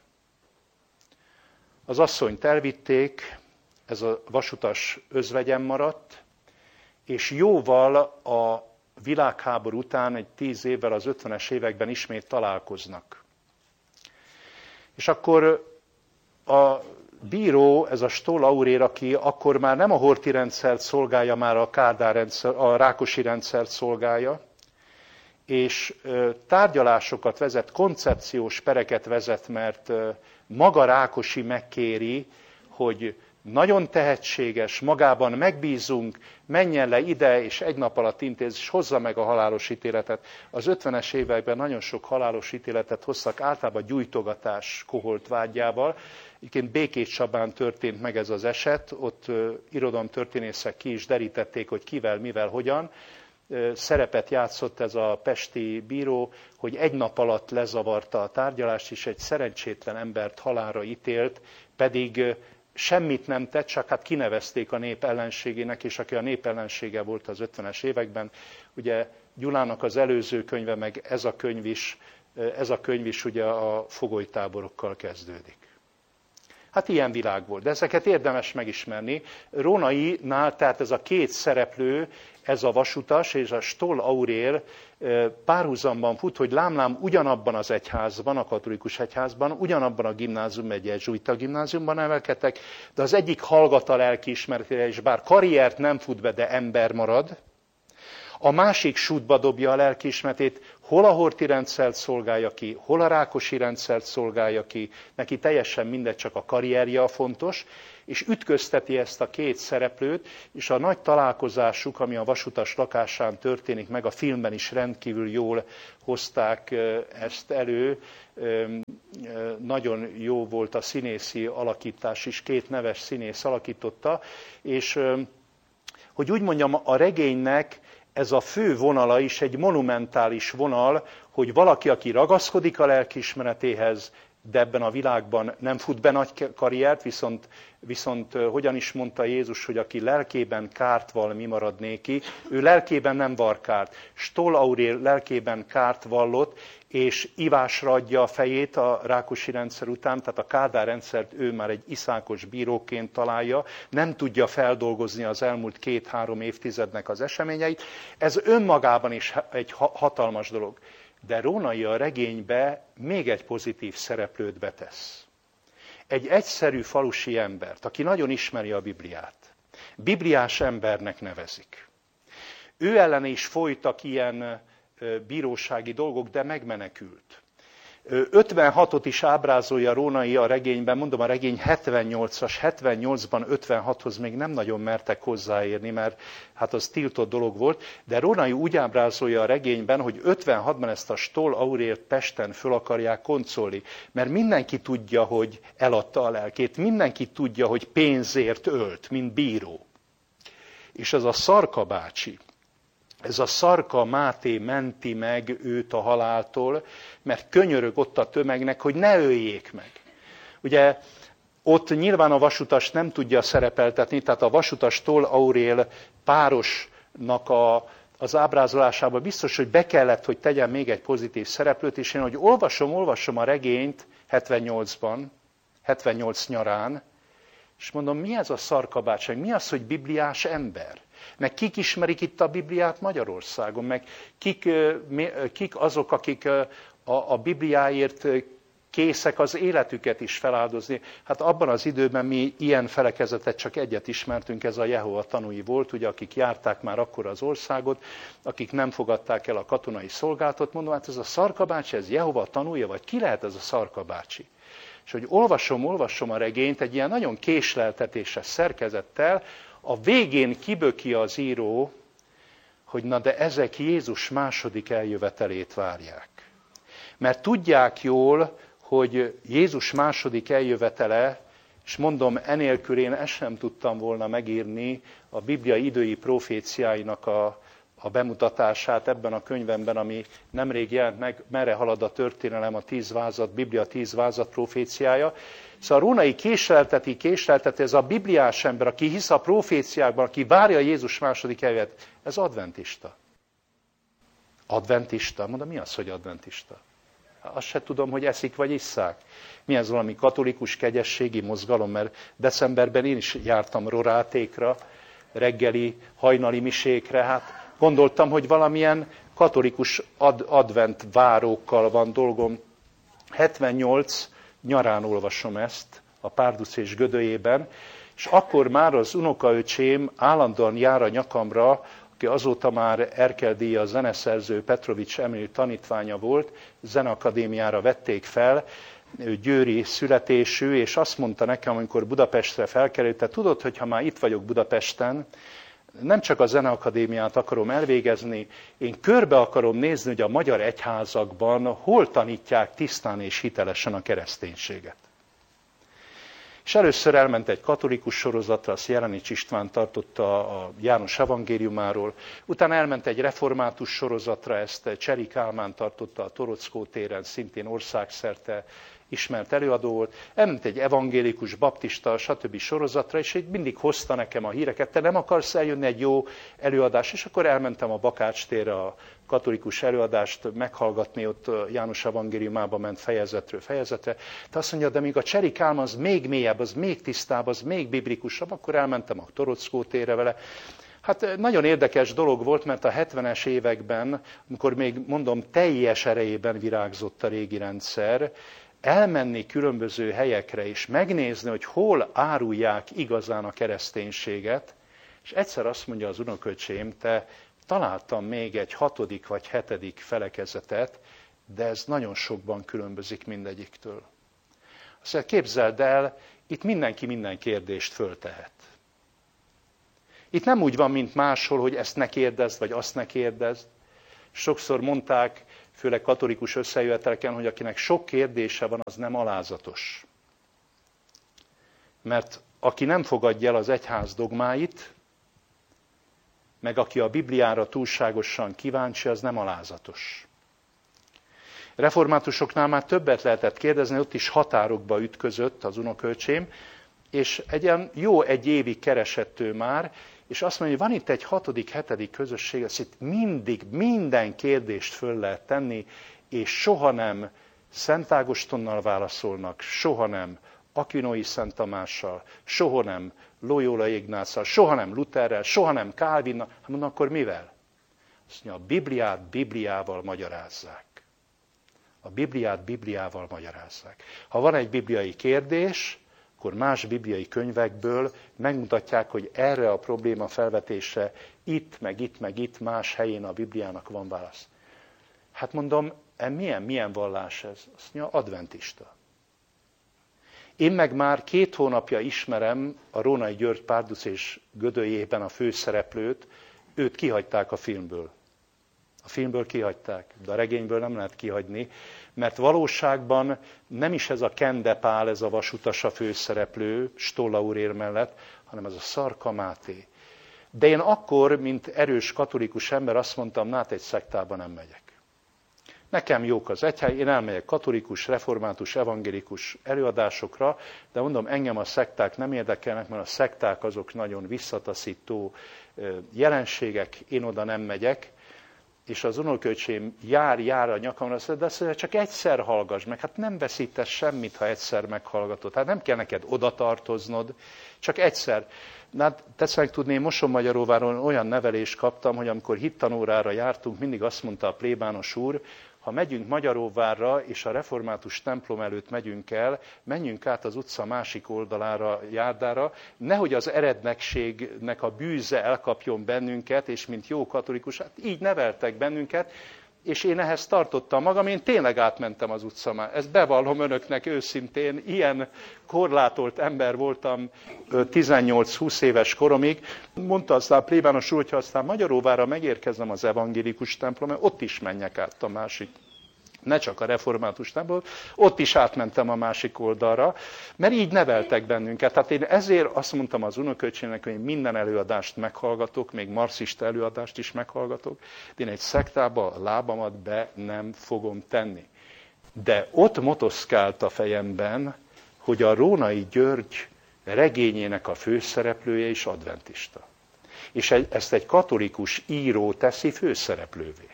Az asszonyt elvitték, ez a vasutas özvegyen maradt, és jóval a világháború után, egy tíz évvel az ötvenes években ismét találkoznak. És akkor a bíró, ez a Stoll Aurér, aki akkor már nem a Horthy rendszert szolgálja, már a Kádár rendszer, a Rákosi rendszert szolgálja, és tárgyalásokat vezet, koncepciós pereket vezet, mert maga Rákosi megkéri, hogy nagyon tehetséges, magában megbízunk, menjen le ide, és egy nap alatt intéz, és hozza meg a halálos ítéletet. Az ötvenes években nagyon sok halálos ítéletet hoztak, általában gyújtogatás koholt vágyával. Egyébként Békés Csabán történt meg ez az eset, ott uh, irodalomtörténészek ki is derítették, hogy kivel, mivel, hogyan. Uh, szerepet játszott ez a pesti bíró, hogy egy nap alatt lezavarta a tárgyalást, és egy szerencsétlen embert halálra ítélt, pedig uh, semmit nem tett, csak hát kinevezték a nép ellenségének, és aki a nép ellensége volt az ötvenes években. Ugye Gyulának az előző könyve, meg ez a könyv is, ez a könyv is ugye a fogolytáborokkal kezdődik. Hát ilyen világ volt, de ezeket érdemes megismerni. Rónainál, tehát ez a két szereplő, ez a vasutas és a Stoll Aurér párhuzamban fut, hogy lámlám ugyanabban az egyházban, a katolikus egyházban, ugyanabban a gimnázium, egy jezsuita gimnáziumban emelkedtek, de az egyik hallgat a lelkiismeretére, és bár karriert nem fut be, de ember marad. a másik sútba dobja a lelkiismeretét, hol a Horthy rendszert szolgálja ki, hol a Rákosi rendszert szolgálja ki, neki teljesen mindegy, csak a karrierje a fontos, és ütközteti ezt a két szereplőt, és a nagy találkozásuk, ami a vasutas lakásán történik meg, a filmben is rendkívül jól hozták ezt elő, nagyon jó volt a színészi alakítás is, két neves színész alakította, és hogy úgy mondjam, a regénynek ez a fő vonala is egy monumentális vonal, hogy valaki, aki ragaszkodik a lelkiismeretéhez, de ebben a világban nem fut be nagy karriert, viszont, viszont hogyan is mondta Jézus, hogy aki lelkében kárt val, mi marad néki, ő lelkében nem var kárt. Stoll Aurél lelkében kárt vallott, és ivásra adja a fejét a Rákosi rendszer után, tehát a Kádár rendszert ő már egy iszákos bíróként találja, nem tudja feldolgozni az elmúlt két-három évtizednek az eseményeit. Ez önmagában is egy hatalmas dolog. De Rónai a regénybe még egy pozitív szereplőt betesz. Egy egyszerű falusi embert, aki nagyon ismeri a Bibliát. Bibliás embernek nevezik. Ő ellen is folytak ilyen bírósági dolgok, de megmenekült. ötvenhatot is ábrázolja Rónai a regényben, mondom a regény hetvennyolcas, hetvennyolcban ötvenhathoz még nem nagyon mertek hozzáérni, mert hát az tiltott dolog volt, de Rónai úgy ábrázolja a regényben, hogy ötvenhatban ezt a Stoll Aurélt Pesten föl akarják koncolni, mert mindenki tudja, hogy eladta a lelkét, mindenki tudja, hogy pénzért ölt, mint bíró. És ez a Szarka bácsi, ez a Szarka Máté menti meg őt a haláltól, mert könyörög ott a tömegnek, hogy ne öljék meg. Ugye ott nyilván a vasutas nem tudja szerepeltetni, tehát a vasutas Stoll Aurél párosnak a, az ábrázolásában biztos, hogy be kellett, hogy tegyen még egy pozitív szereplőt, és én, hogy olvasom, olvasom a regényt hetvennyolcban, hetvennyolc nyarán, és mondom, mi ez a Szarka bácsi, mi az, hogy bibliás ember? Meg kik ismerik itt a Bibliát Magyarországon, meg kik, kik azok, akik a, a Bibliáért készek az életüket is feláldozni. Hát abban az időben mi ilyen felekezetet csak egyet ismertünk, ez a Jehova tanúi volt, ugye, akik járták már akkor az országot, akik nem fogadták el a katonai szolgálatot. Mondom, hát ez a Szarka bácsi, ez Jehova tanúja, vagy ki lehet ez a Szarka bácsi? És hogy olvasom, olvasom a regényt egy ilyen nagyon késleltetéses szerkezettel, a végén kiböki az író, hogy na de ezek Jézus második eljövetelét várják. Mert tudják jól, hogy Jézus második eljövetele, és mondom, enélkül én ezt sem tudtam volna megírni a Biblia idői proféciáinak a, a bemutatását ebben a könyvemben, ami nemrég jelent meg, Merre halad a történelem, a tíz vázat, Biblia tíz vázat proféciája. Szóval a Rónai késlelteti, késlelteti, ez a bibliás ember, aki hisz a proféciákban, aki várja Jézus második eljövetét, ez adventista. Adventista? Mondom, mi az, hogy adventista? Azt se tudom, hogy eszik vagy isszák. Mi ez, valami katolikus kegyességi mozgalom, mert decemberben én is jártam rorátékra, reggeli, hajnali misékre, hát gondoltam, hogy valamilyen katolikus ad- advent várókkal van dolgom. hetvennyolc nyarán olvasom ezt a Párduc és Gödölyében, és akkor már az unokaöcsém állandóan jár a nyakamra, aki azóta már Erkel-díjas a zeneszerző Petrovics Emil tanítványa volt, zeneakadémiára vették fel, ő győri születésű, és azt mondta nekem, amikor Budapestre felkerült, te tudod, hogy ha már itt vagyok Budapesten, nem csak a zeneakadémiát akarom elvégezni, én körbe akarom nézni, hogy a magyar egyházakban hol tanítják tisztán és hitelesen a kereszténységet. És először elment egy katolikus sorozatra, azt Jelenics István tartotta a János evangéliumáról, utána elment egy református sorozatra, ezt Cseri Kálmán tartotta a Torockó téren, szintén országszerte ismert előadó volt, elment egy evangélikus, baptista, stb. Sorozatra, és így mindig hozta nekem a híreket, te nem akarsz eljönni egy jó előadás, és akkor elmentem a Bakács térre a katolikus előadást meghallgatni, ott János evangéliumában ment fejezetről fejezetre. Te azt mondja, de még a Cseri Kálmán az még mélyebb, az még tisztább, az még biblikusabb, akkor elmentem a Torockó térre vele. Hát nagyon érdekes dolog volt, mert a hetvenes években, amikor még mondom teljes erejében virágzott a régi rendszer, elmenni különböző helyekre és megnézni, hogy hol árulják igazán a kereszténységet, és egyszer azt mondja az unoköcsém, te Találtam még egy hatodik vagy hetedik felekezetet, de ez nagyon sokban különbözik mindegyiktől. Azt mondja, képzeld el, itt mindenki minden kérdést föltehet. Itt nem úgy van, mint máshol, hogy ezt ne kérdezd, vagy azt ne kérdezd. Sokszor mondták, főleg katolikus összejöveteleken, hogy akinek sok kérdése van, az nem alázatos. Mert aki nem fogadja el az egyház dogmáit, meg aki a Bibliára túlságosan kíváncsi, az nem alázatos. Reformátusoknál már többet lehetett kérdezni, ott is határokba ütközött az unoköcsém, és egy ilyen jó egy évig keresett ő már, és azt mondja, hogy van itt egy hatodik, hetedik közösség, ezt itt mindig minden kérdést föl lehet tenni, és soha nem Szent Ágostonnal válaszolnak, soha nem Akinoi Szent Tamással, soha nem Loyola Ignáccal, soha nem Lutherrel, soha nem Calvinnal. Hát mondom, akkor mivel? Azt mondja, a Bibliát Bibliával magyarázzák. A Bibliát Bibliával magyarázzák. Ha van egy bibliai kérdés, akkor más bibliai könyvekből megmutatják, hogy erre a probléma felvetésre itt, meg itt, meg itt, más helyén a Bibliának van válasz. Hát mondom, milyen, milyen vallás ez? Azt mondja, adventista. Én meg már két hónapja ismerem a Rónai György Párduc és Gödölyében a főszereplőt, őt kihagyták a filmből. A filmből kihagyták, de a regényből nem lehet kihagyni, mert valóságban nem is ez a Kende Pál, ez a vasutas a főszereplő, Stolla úrér mellett, hanem ez a Szarka Máté. De én akkor, mint erős katolikus ember azt mondtam, hát egy szektába nem megyek. Nekem jók az egyház, én elmegyek katolikus, református, evangélikus előadásokra, de mondom, engem a szekták nem érdekelnek, mert a szekták azok nagyon visszataszító jelenségek, én oda nem megyek, és az unoköcsém jár, jár a nyakamra, de azt mondja, csak egyszer hallgass meg, hát nem veszítesz semmit, ha egyszer meghallgatod, hát nem kell neked oda tartoznod, csak egyszer. Hát tetsz meg tudni, én Mosonmagyaróváron olyan nevelést kaptam, hogy amikor hittanórára jártunk, mindig azt mondta a plébános úr, ha megyünk Magyaróvárra, és a református templom előtt megyünk el, menjünk át az utca másik oldalára, járdára, nehogy az erednekségnek a bűze elkapjon bennünket, és mint jó katolikus, hát így neveltek bennünket, és én ehhez tartottam magam, én tényleg átmentem az utcán. Ezt bevallom önöknek őszintén, ilyen korlátolt ember voltam tizennyolc-húsz éves koromig. Mondta aztán a plébános úr, hogyha aztán Magyaróvárra megérkezem az evangélikus templomra, ott is menjek át a másik. Ne csak a református templom, ott is átmentem a másik oldalra, mert így neveltek bennünket. Tehát én ezért azt mondtam az unoköcsémnek, hogy én minden előadást meghallgatok, még marxista előadást is meghallgatok, de én egy szektába a lábamat be nem fogom tenni. De ott motoszkált a fejemben, hogy a Rónai György regényének a főszereplője is adventista. És ezt egy katolikus író teszi főszereplővé.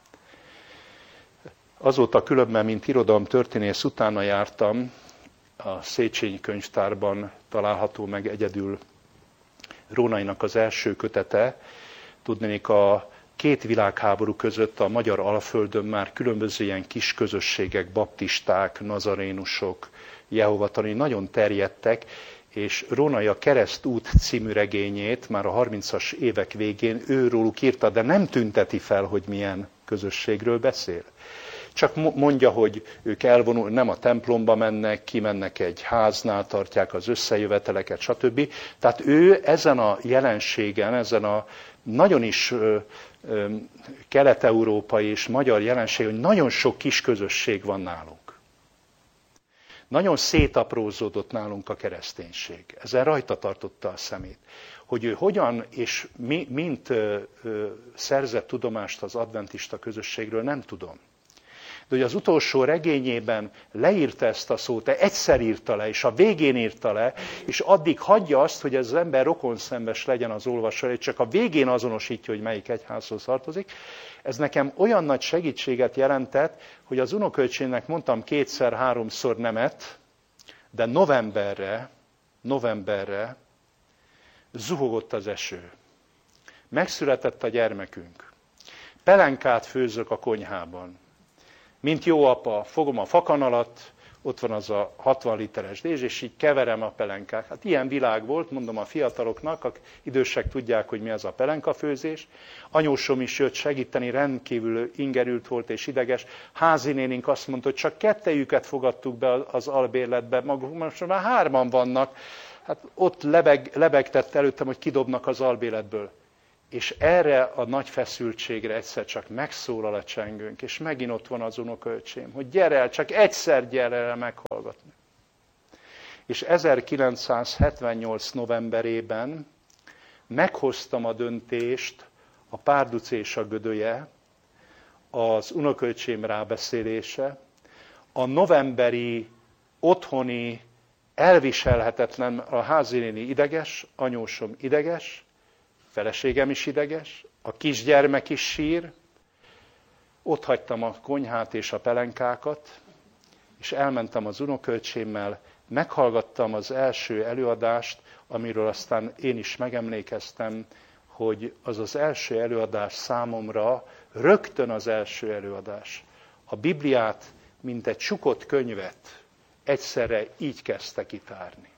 Azóta különben, mint irodalomtörténész, utána jártam, a Széchenyi könyvtárban található meg egyedül Rónainak az első kötete. Tudnék, a két világháború között a magyar Alföldön már különböző ilyen kis közösségek, baptisták, nazarénusok, Jehova tanúi nagyon terjedtek, és Rónai a Keresztút című regényét már a harmincas évek végén őróluk írta, de nem tünteti fel, hogy milyen közösségről beszél. Csak mondja, hogy ők elvonul, nem a templomba mennek, kimennek egy háznál, tartják az összejöveteleket, stb. Tehát ő ezen a jelenségen, ezen a nagyon is ö, ö, kelet-európai és magyar jelenség, hogy nagyon sok kis közösség van nálunk. Nagyon szétaprózódott nálunk a kereszténység. Ezen rajta tartotta a szemét. Hogy ő hogyan és mi, mint ö, ö, szerzett tudomást az adventista közösségről, nem tudom. De hogy az utolsó regényében leírta ezt a szót, de egyszer írta le, és a végén írta le, és addig hagyja azt, hogy ez az ember rokonszenves legyen az olvasó, és csak a végén azonosítja, hogy melyik egyházhoz tartozik. Ez nekem olyan nagy segítséget jelentett, hogy az unoköcsémnek mondtam kétszer-háromszor nemet, de novemberre, novemberre zuhogott az eső. Megszületett a gyermekünk. Pelenkát főzök a konyhában. Mint jó apa, fogom a fakanalat, ott van az a hatvan literes dézs, és így keverem a pelenkát. Hát ilyen világ volt, mondom a fiataloknak, a idősek tudják, hogy mi az a pelenkafőzés. Anyósom is jött segíteni, rendkívül ingerült volt és ideges. Házinénink azt mondta, hogy csak kettejüket fogadtuk be az albérletbe, maguk most már hárman vannak. Hát ott lebeg, lebegtett előttem, hogy kidobnak az albérletből. És erre a nagy feszültségre egyszer csak megszólal a csengőnk, és megint ott van az unokaöcsém, hogy gyere el, csak egyszer gyere el meghallgatni. És ezerkilencszázhetvennyolc novemberében meghoztam a döntést, a Párduc és a Gödöje, az unokaöcsém rábeszélése, a novemberi otthoni elviselhetetlen, a házinéni ideges, anyósom ideges, feleségem is ideges, a kisgyermek is sír, ott hagytam a konyhát és a pelenkákat, és elmentem az unokaöcsémmel, meghallgattam az első előadást, amiről aztán én is megemlékeztem, hogy az az első előadás számomra, rögtön az első előadás. A Bibliát, mint egy csukott könyvet, egyszerre így kezdte kitárni.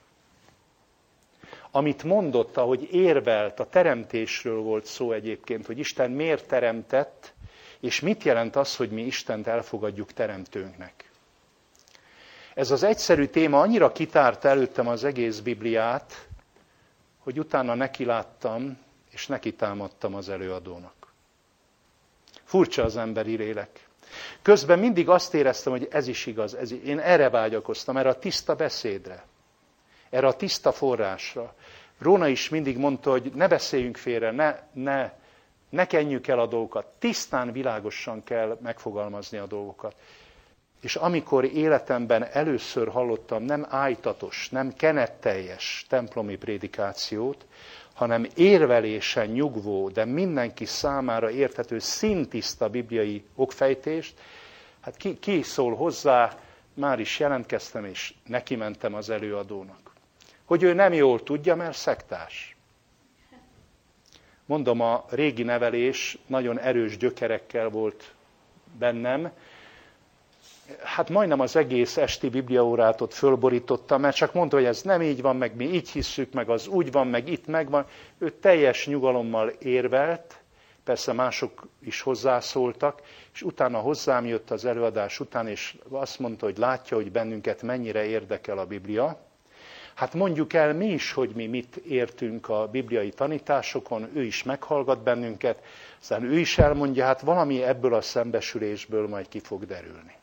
Amit mondott, ahogy érvelt, a teremtésről volt szó egyébként, hogy Isten miért teremtett, és mit jelent az, hogy mi Istent elfogadjuk teremtőnknek. Ez az egyszerű téma annyira kitárta előttem az egész Bibliát, hogy utána nekiláttam, és nekitámadtam az előadónak. Furcsa az emberi lélek. Közben mindig azt éreztem, hogy ez is igaz. Ez, én erre vágyakoztam, erre a tiszta beszédre, erre a tiszta forrásra. Róna is mindig mondta, hogy ne beszéljünk félre, ne, ne, ne kenjük el a dolgokat. Tisztán, világosan kell megfogalmazni a dolgokat. És amikor életemben először hallottam nem ájtatos, nem kenetteljes templomi prédikációt, hanem érvelésen nyugvó, de mindenki számára érthető, szintiszta bibliai okfejtést, hát ki, ki szól hozzá, már is jelentkeztem, és neki mentem az előadónak. Hogy ő nem jól tudja, mert szektás. Mondom, a régi nevelés nagyon erős gyökerekkel volt bennem. Hát majdnem az egész esti bibliaórát ott fölborítottam, mert csak mondta, hogy ez nem így van, meg mi így hisszük, meg az úgy van, meg itt megvan. Ő teljes nyugalommal érvelt, persze mások is hozzászóltak, és utána hozzám jött az előadás után, és azt mondta, hogy látja, hogy bennünket mennyire érdekel a Biblia. Hát mondjuk el mi is, hogy mi mit értünk a bibliai tanításokon, ő is meghallgat bennünket, aztán ő is elmondja, hát valami ebből a szembesülésből majd ki fog derülni.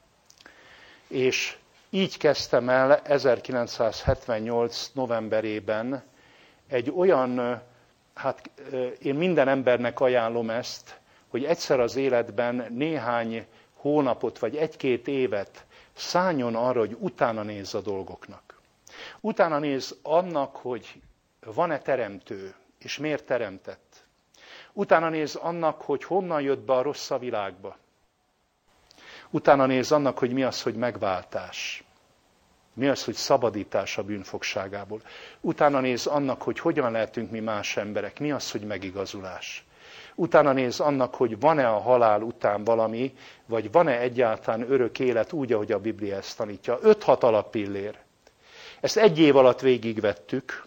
És így kezdtem el ezerkilencszázhetvennyolc novemberében egy olyan, hát én minden embernek ajánlom ezt, hogy egyszer az életben néhány hónapot vagy egy-két évet szálljon arra, hogy utána nézz a dolgoknak. Utána nézz annak, hogy van-e teremtő, és miért teremtett. Utána nézz annak, hogy honnan jött be a rossz a világba. Utána nézz annak, hogy mi az, hogy megváltás. Mi az, hogy szabadítás a bűnfogságából. Utána nézz annak, hogy hogyan lehetünk mi más emberek. Mi az, hogy megigazulás. Utána nézz annak, hogy van-e a halál után valami, vagy van-e egyáltalán örök élet úgy, ahogy a Biblia ezt tanítja. Öt-hat alappillér. Ezt egy év alatt végigvettük,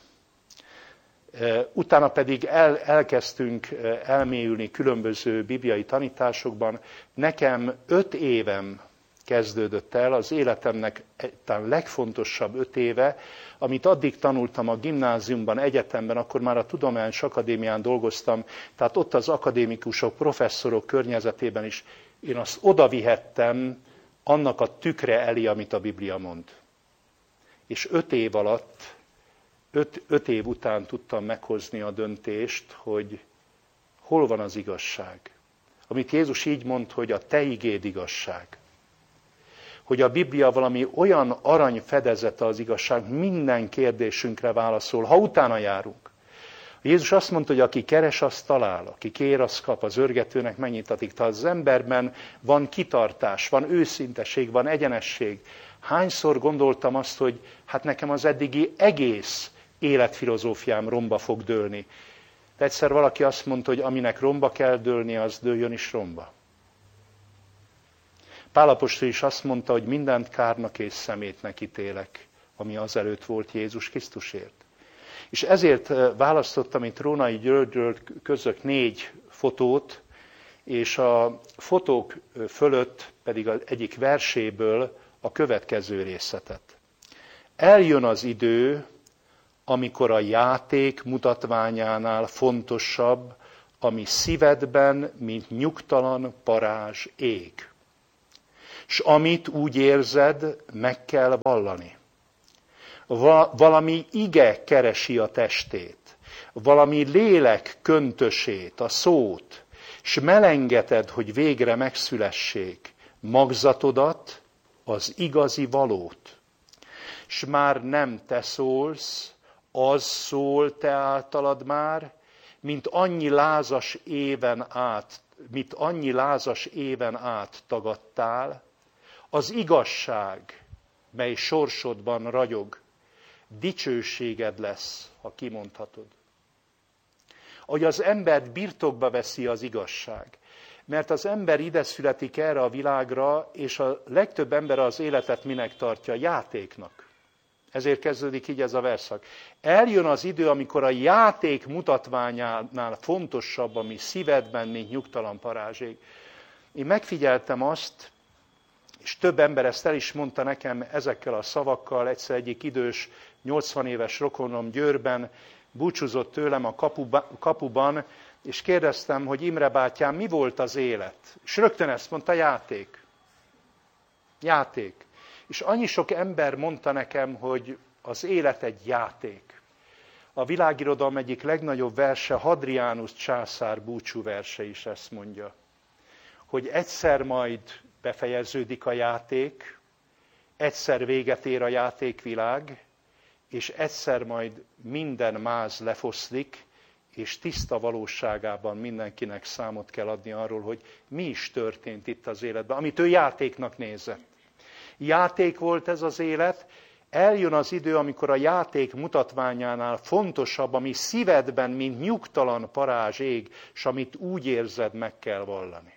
utána pedig el, elkezdtünk elmélyülni különböző bibliai tanításokban. Nekem öt évem kezdődött el, az életemnek talán legfontosabb öt éve, amit addig tanultam a gimnáziumban, egyetemben, akkor már a Tudományos Akadémián dolgoztam, tehát ott az akadémikusok, professzorok környezetében is én azt odavihettem annak a tükre elé, amit a Biblia mond. És öt év alatt, öt, öt év után tudtam meghozni a döntést, hogy hol van az igazság. Amit Jézus így mond, hogy a te igéd igazság. Hogy a Biblia valami olyan arany fedezete az igazság, minden kérdésünkre válaszol, ha utána járunk. Jézus azt mondta, hogy aki keres, azt talál, aki kér, azt kap, az örgetőnek megnyitatik. Tehát az emberben van kitartás, van őszinteség, van egyenesség. Hányszor gondoltam azt, hogy hát nekem az eddigi egész életfilozófiám romba fog dőlni. De egyszer valaki azt mondta, hogy aminek romba kell dőlnie, az dőljön is romba. Pál apostol is azt mondta, hogy mindent kárnak és szemétnek ítélek, ami azelőtt volt Jézus Krisztusért. És ezért választottam itt Rónai Györgyről közök négy fotót, és a fotók fölött pedig az egyik verséből a következő részletet. Eljön az idő, amikor a játék mutatványánál fontosabb, ami szívedben, mint nyugtalan parázs ég. S amit úgy érzed, meg kell vallani. Valami ige keresi a testét, valami lélek köntösét, a szót, s melengeted, hogy végre megszülessék magzatodat, az igazi valót. S már nem te szólsz, az szól te általad már, mint annyi lázas éven át, mint annyi lázas éven át tagadtál, az igazság, mely sorsodban ragyog, dicsőséged lesz, ha kimondhatod. Ahogy az embert birtokba veszi az igazság. Mert az ember ide születik erre a világra, és a legtöbb ember az életet minek tartja? Játéknak. Ezért kezdődik így ez a verszak. Eljön az idő, amikor a játék mutatványánál fontosabb, ami szívedben, mint nyugtalan parázség. Én megfigyeltem azt, és több ember ezt el is mondta nekem ezekkel a szavakkal, egyszer egyik idős, nyolcvan éves rokonom Győrben búcsúzott tőlem a kapuban, és kérdeztem, hogy Imre bátyám, mi volt az élet? És rögtön ezt mondta, játék. Játék. És annyi sok ember mondta nekem, hogy az élet egy játék. A világirodalom egyik legnagyobb verse, Hadrianus császár búcsúverse is ezt mondja, hogy egyszer majd befejeződik a játék, egyszer véget ér a játékvilág, és egyszer majd minden máz lefoszlik, és tiszta valóságában mindenkinek számot kell adni arról, hogy mi is történt itt az életben, amit ő játéknak nézett. Játék volt ez az élet, eljön az idő, amikor a játék mutatványánál fontosabb, ami szívedben, mint nyugtalan parázs ég, s amit úgy érzed, meg kell vallani.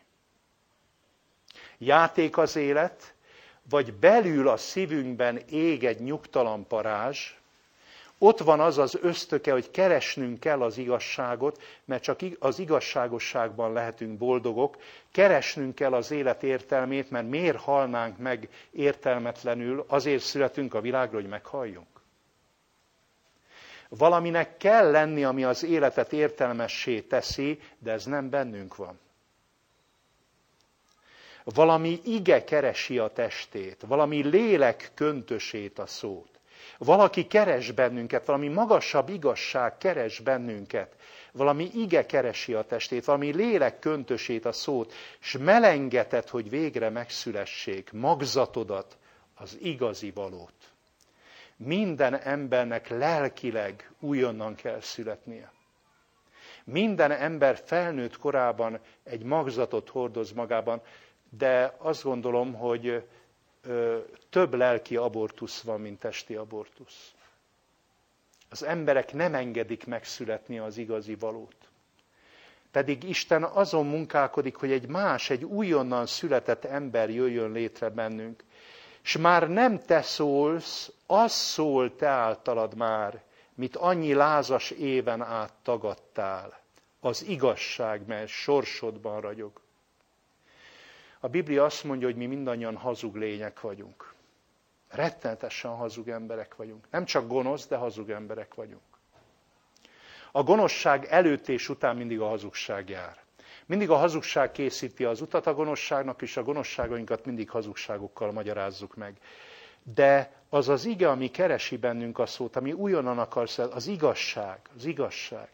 Játék az élet, vagy belül a szívünkben ég egy nyugtalan parázs, ott van az az ösztöke, hogy keresnünk kell az igazságot, mert csak az igazságosságban lehetünk boldogok, keresnünk kell az élet értelmét, mert miért halnánk meg értelmetlenül, azért születünk a világra, hogy meghalljunk. Valaminek kell lenni, ami az életet értelmessé teszi, de ez nem bennünk van. Valami ige keresi a testét, valami lélek köntösét, a szót. Valaki keres bennünket, valami magasabb igazság keres bennünket, valami ige keresi a testét, valami lélek köntösét, a szót, s melengeted, hogy végre megszülessék magzatodat, az igazi valót. Minden embernek lelkileg újonnan kell születnie. Minden ember felnőtt korában egy magzatot hordoz magában, de azt gondolom, hogy ö, több lelki abortusz van, mint testi abortusz. Az emberek nem engedik megszületni az igazi valót. Pedig Isten azon munkálkodik, hogy egy más, egy újonnan született ember jöjjön létre bennünk. És már nem te szólsz, az szól te általad már, mit annyi lázas éven át tagadtál. Az igazság, mely sorsodban ragyog. A Biblia azt mondja, hogy mi mindannyian hazug lények vagyunk. Rettenetesen hazug emberek vagyunk. Nem csak gonosz, de hazug emberek vagyunk. A gonoszság előtt és után mindig a hazugság jár. Mindig a hazugság készíti az utat a gonoszságnak, és a gonoszságainkat mindig hazugságokkal magyarázzuk meg. De az az ige, ami keresi bennünk a szót, ami újonnan akarsz, az igazság, az igazság.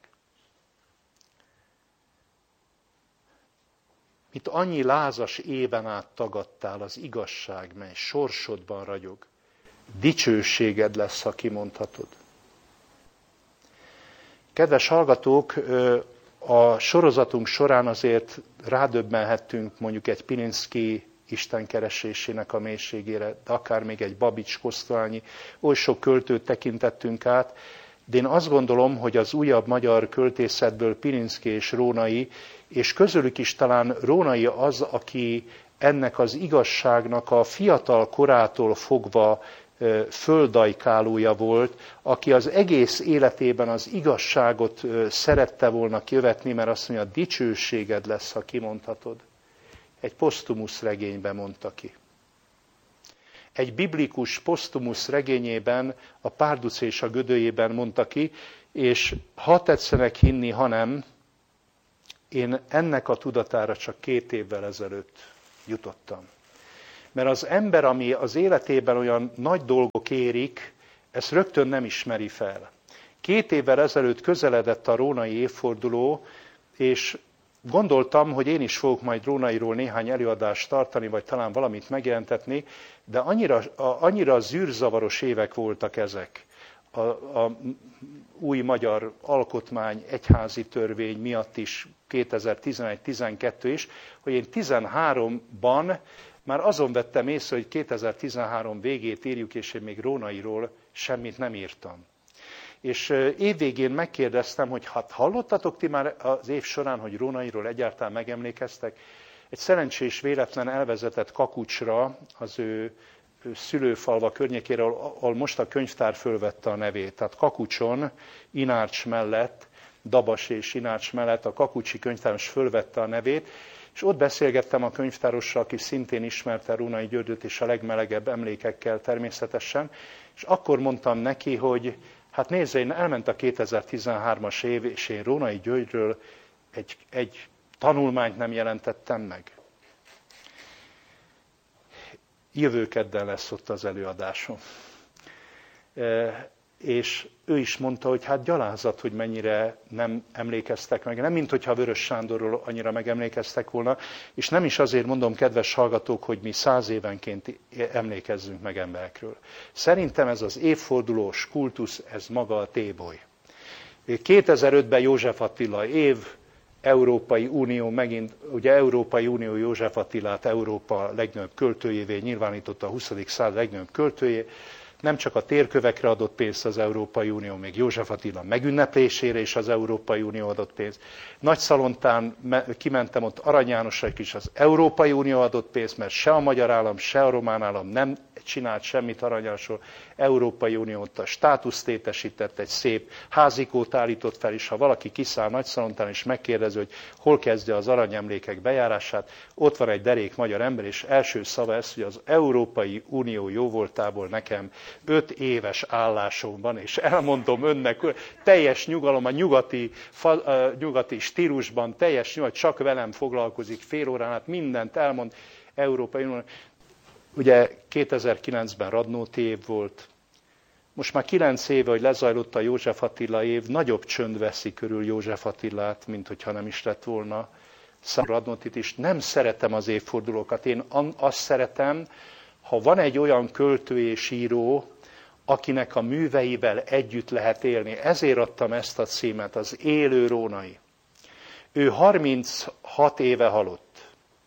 Mit annyi lázas éven át tagadtál, az igazság, mely sorsodban ragyog. Dicsőséged lesz, ha kimondhatod. Kedves hallgatók, a sorozatunk során azért rádöbbenhettünk mondjuk egy Pilinszky istenkeresésének a mélységére, de akár még egy Babics Kosztolányi, oly sok költőt tekintettünk át, de én azt gondolom, hogy az újabb magyar költészetből Pilinszky és Rónai, és közülük is talán Rónai az, aki ennek az igazságnak a fiatal korától fogva földajkálója volt, aki az egész életében az igazságot szerette volna követni, mert azt mondja, dicsőséged lesz, ha kimondhatod. Egy Posztumusz regényben mondta ki. Egy biblikus Posztumusz regényében, a Párduc és a Gödölyében mondta ki, és ha tetszenek hinni, ha nem, én ennek a tudatára csak két évvel ezelőtt jutottam. Mert az ember, ami az életében olyan nagy dolgok érik, ezt rögtön nem ismeri fel. Két évvel ezelőtt közeledett a rónai évforduló, és gondoltam, hogy én is fogok majd Rónairól néhány előadást tartani, vagy talán valamit megjelentetni, de annyira, annyira zűrzavaros évek voltak ezek. A, a új magyar alkotmány, egyházi törvény miatt is, kétezer-tizenegy tizenkettő is, hogy én tizenháromban már azon vettem észre, hogy kétezer-tizenhárom végét írjuk, és én még Rónairól semmit nem írtam. És évvégén megkérdeztem, hogy hát hallottatok ti már az év során, hogy Rónairól egyáltalán megemlékeztek? Egy szerencsés véletlen elvezetett Kakucsra, az ő, ő szülőfalva környékére, ahol most a könyvtár fölvette a nevét. Tehát Kakucson, Inárcs mellett, Dabas és Inárcs mellett a Kakucsi könyvtáros fölvette a nevét, és ott beszélgettem a könyvtárossal, aki szintén ismerte Rónai Györgyöt, és a legmelegebb emlékekkel természetesen, és akkor mondtam neki, hogy hát nézze, én elment a kétezer-tizenhármas év, és én Rónai Györgyről egy, egy tanulmányt nem jelentettem meg. Jövő kedden lesz ott az előadásom. E, és ő is mondta, hogy hát gyalázat, hogy mennyire nem emlékeztek meg. Nem, mint hogyha Vörös Sándorról annyira megemlékeztek volna, és nem is azért mondom, kedves hallgatók, hogy mi száz évenként emlékezzünk meg emberekről. Szerintem ez az évfordulós kultusz, ez maga a téboly. kétezer-ötben József Attila év, Európai Unió megint, ugye Európai Unió József Attilát Európa legnagyobb költőjévé nyilvánította, a huszadik század legnagyobb költőjé. Nem csak a térkövekre adott pénzt az Európai Unió, még József Attila megünneplésére is az Európai Unió adott pénzt. Nagyszalontán kimentem, ott Arany Jánosra is az Európai Unió adott pénzt, mert se a magyar állam, se a román állam nem csinált semmit Arany Jánosról. Európai Unió ott a státuszt létesített, egy szép házikót állított fel, és ha valaki kiszáll Nagyszalontán és megkérdezi, hogy hol kezdje az aranyemlékek bejárását, ott van egy derék magyar ember, és első szava ez, hogy az Európai Unió jóvoltából nekem öt éves állásomban, és elmondom önnek, teljes nyugalom, a nyugati, fa, nyugati stílusban, teljes nyugalom, csak velem foglalkozik fél órán át, mindent elmond, Európai Unió. Ugye kétezer-kilencben Radnóti év volt, most már kilenc éve, hogy lezajlott a József Attila év, nagyobb csönd veszi körül József Attilát, mint hogyha nem is lett volna. Radnótit is. Nem szeretem az évfordulókat, én azt szeretem, ha van egy olyan költő és író, akinek a műveivel együtt lehet élni. Ezért adtam ezt a címet, az élő Rónai. Ő harminchat éve halott.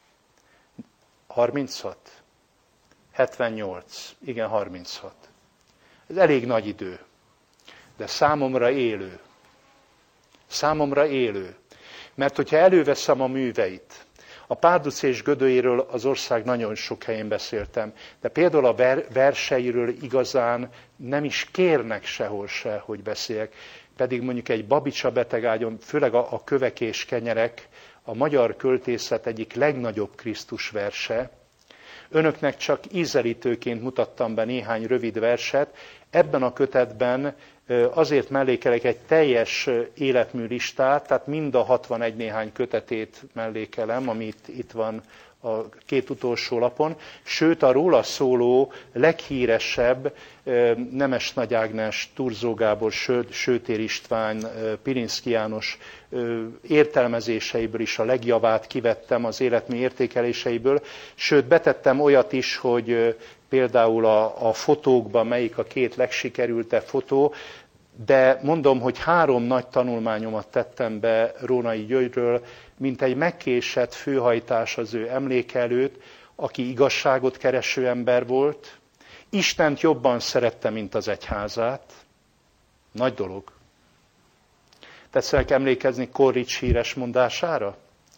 harminchat? hetvennyolc. Igen, harminchat. Ez elég nagy idő. De számomra élő. Számomra élő. Mert hogyha előveszem a műveit, a Párduc és Gödölyéről az ország nagyon sok helyén beszéltem, de például a ver- verseiről igazán nem is kérnek sehol se, hogy beszéljek. Pedig mondjuk egy Babicsa betegágyon, főleg a, a Kövek és kenyerek, a magyar költészet egyik legnagyobb Krisztus verse. Önöknek csak ízelítőként mutattam be néhány rövid verset. Ebben a kötetben azért mellékelek egy teljes életmű listát, tehát mind a hatvanegy néhány kötetét mellékelem, amit itt van a két utolsó lapon, sőt a róla szóló leghíresebb Nemes Nagy Ágnes, Thurzó Gábor, Sőtér István, Pirinszky János értelmezéseiből is a legjavát kivettem az életmű értékeléseiből, sőt betettem olyat is, hogy például a, a fotókban melyik a két legsikerültebb fotó, de mondom, hogy három nagy tanulmányomat tettem be Rónai Györgyről, mint egy megkésett főhajtás az ő emléke előtt, aki igazságot kereső ember volt, Istent jobban szerette, mint az egyházát. Nagy dolog. Tetszenek emlékezni Corrics híres mondására?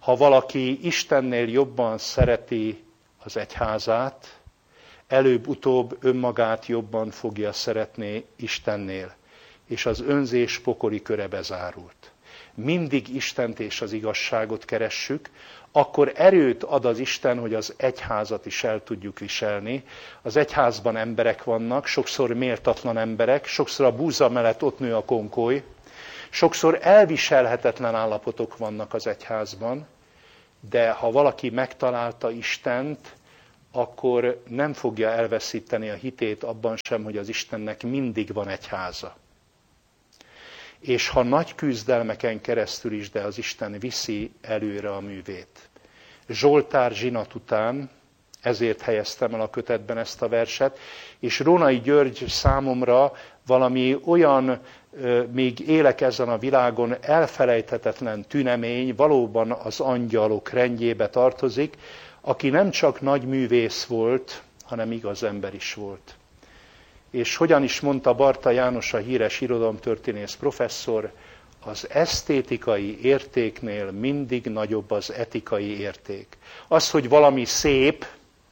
Ha valaki Istennél jobban szereti az egyházát, előbb-utóbb önmagát jobban fogja szeretni Istennél, és az önzés pokoli köre bezárult. Mindig Istent és az igazságot keressük, akkor erőt ad az Isten, hogy az egyházat is el tudjuk viselni. Az egyházban emberek vannak, sokszor méltatlan emberek, sokszor a búza mellett ott nő a konkoly, sokszor elviselhetetlen állapotok vannak az egyházban, de ha valaki megtalálta Istent, akkor nem fogja elveszíteni a hitét abban sem, hogy az Istennek mindig van egyháza. És ha nagy küzdelmeken keresztül is, de az Isten viszi előre a művét. Zsoltár zsinat után, ezért helyeztem el a kötetben ezt a verset, és Rónai György számomra valami olyan, még élek ezen a világon, elfelejthetetlen tünemény, valóban az angyalok rendjébe tartozik, aki nem csak nagy művész volt, hanem igaz ember is volt. És hogyan is mondta Barta János, a híres irodalomtörténész professzor, az esztétikai értéknél mindig nagyobb az etikai érték. Az, hogy valami szép,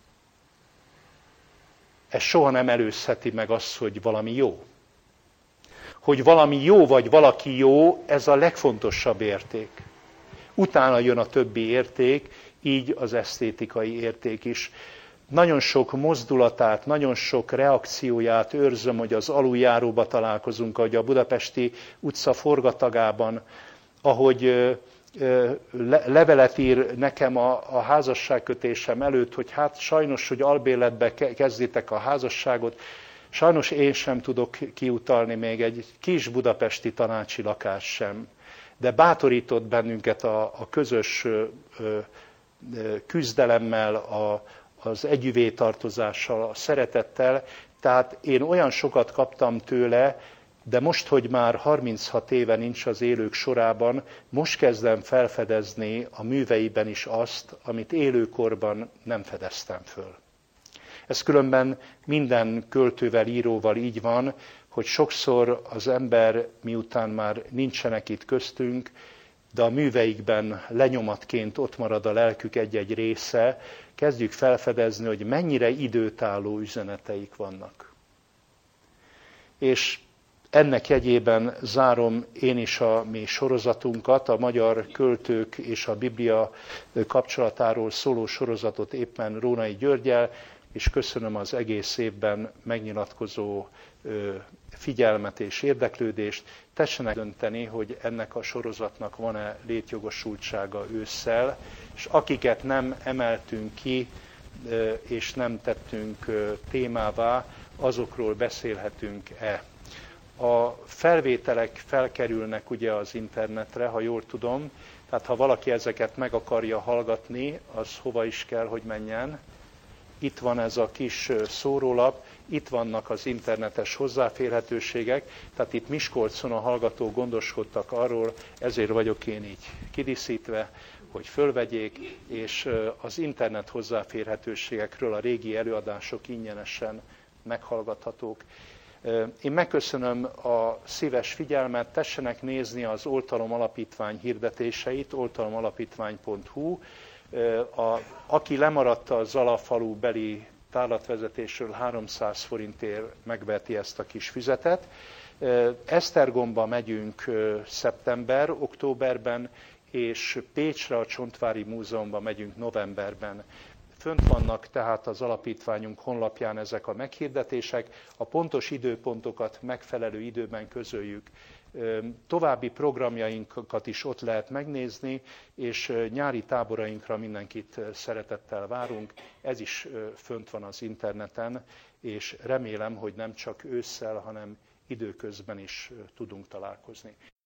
ez soha nem előzheti meg azt, hogy valami jó. Hogy valami jó, vagy valaki jó, ez a legfontosabb érték. Utána jön a többi érték, így az esztétikai érték is. Nagyon sok mozdulatát, nagyon sok reakcióját őrzöm, hogy az aluljáróba találkozunk, ahogy a budapesti utca forgatagában, ahogy levelet ír nekem a, a házasságkötésem előtt, hogy hát sajnos, hogy albérletbe kezditek a házasságot, sajnos én sem tudok kiutalni még egy kis budapesti tanácsi lakás sem. De bátorított bennünket a, a közös ö, ö, küzdelemmel, a, az együvé tartozással, a szeretettel. Tehát én olyan sokat kaptam tőle, de most, hogy már harminchat éve nincs az élők sorában, most kezdem felfedezni a műveiben is azt, amit élőkorban nem fedeztem föl. Ez különben minden költővel, íróval így van, hogy sokszor az ember, miután már nincsenek itt köztünk, de a műveikben lenyomatként ott marad a lelkük egy-egy része, kezdjük felfedezni, hogy mennyire időtálló üzeneteik vannak. És ennek jegyében zárom én is a mi sorozatunkat, a magyar költők és a Biblia kapcsolatáról szóló sorozatot éppen Rónai Györggyel, és köszönöm az egész évben megnyilatkozó figyelmet és érdeklődést. Tessenek dönteni, hogy ennek a sorozatnak van-e létjogosultsága ősszel, és akiket nem emeltünk ki, és nem tettünk témává, azokról beszélhetünk-e. A felvételek felkerülnek ugye az internetre, ha jól tudom, tehát ha valaki ezeket meg akarja hallgatni, az hova is kell, hogy menjen. Itt van ez a kis szórólap, itt vannak az internetes hozzáférhetőségek, tehát itt Miskolcon a hallgatók gondoskodtak arról, ezért vagyok én így kidíszítve, hogy fölvegyék, és az internet hozzáférhetőségekről a régi előadások ingyenesen meghallgathatók. Én megköszönöm a szíves figyelmet, tessenek nézni az Oltalom Alapítvány hirdetéseit, oltalomalapítvány pont hu. A, aki lemaradt a Zalafalu beli tárlatvezetésről, háromszáz forintért megveheti ezt a kis füzetet. Esztergomba megyünk szeptember, októberben, és Pécsre a Csontvári Múzeumban megyünk novemberben. Fönt vannak tehát az alapítványunk honlapján ezek a meghirdetések, a pontos időpontokat megfelelő időben közöljük. További programjainkat is ott lehet megnézni, és nyári táborainkra mindenkit szeretettel várunk. Ez is fönt van az interneten, és remélem, hogy nem csak ősszel, hanem időközben is tudunk találkozni.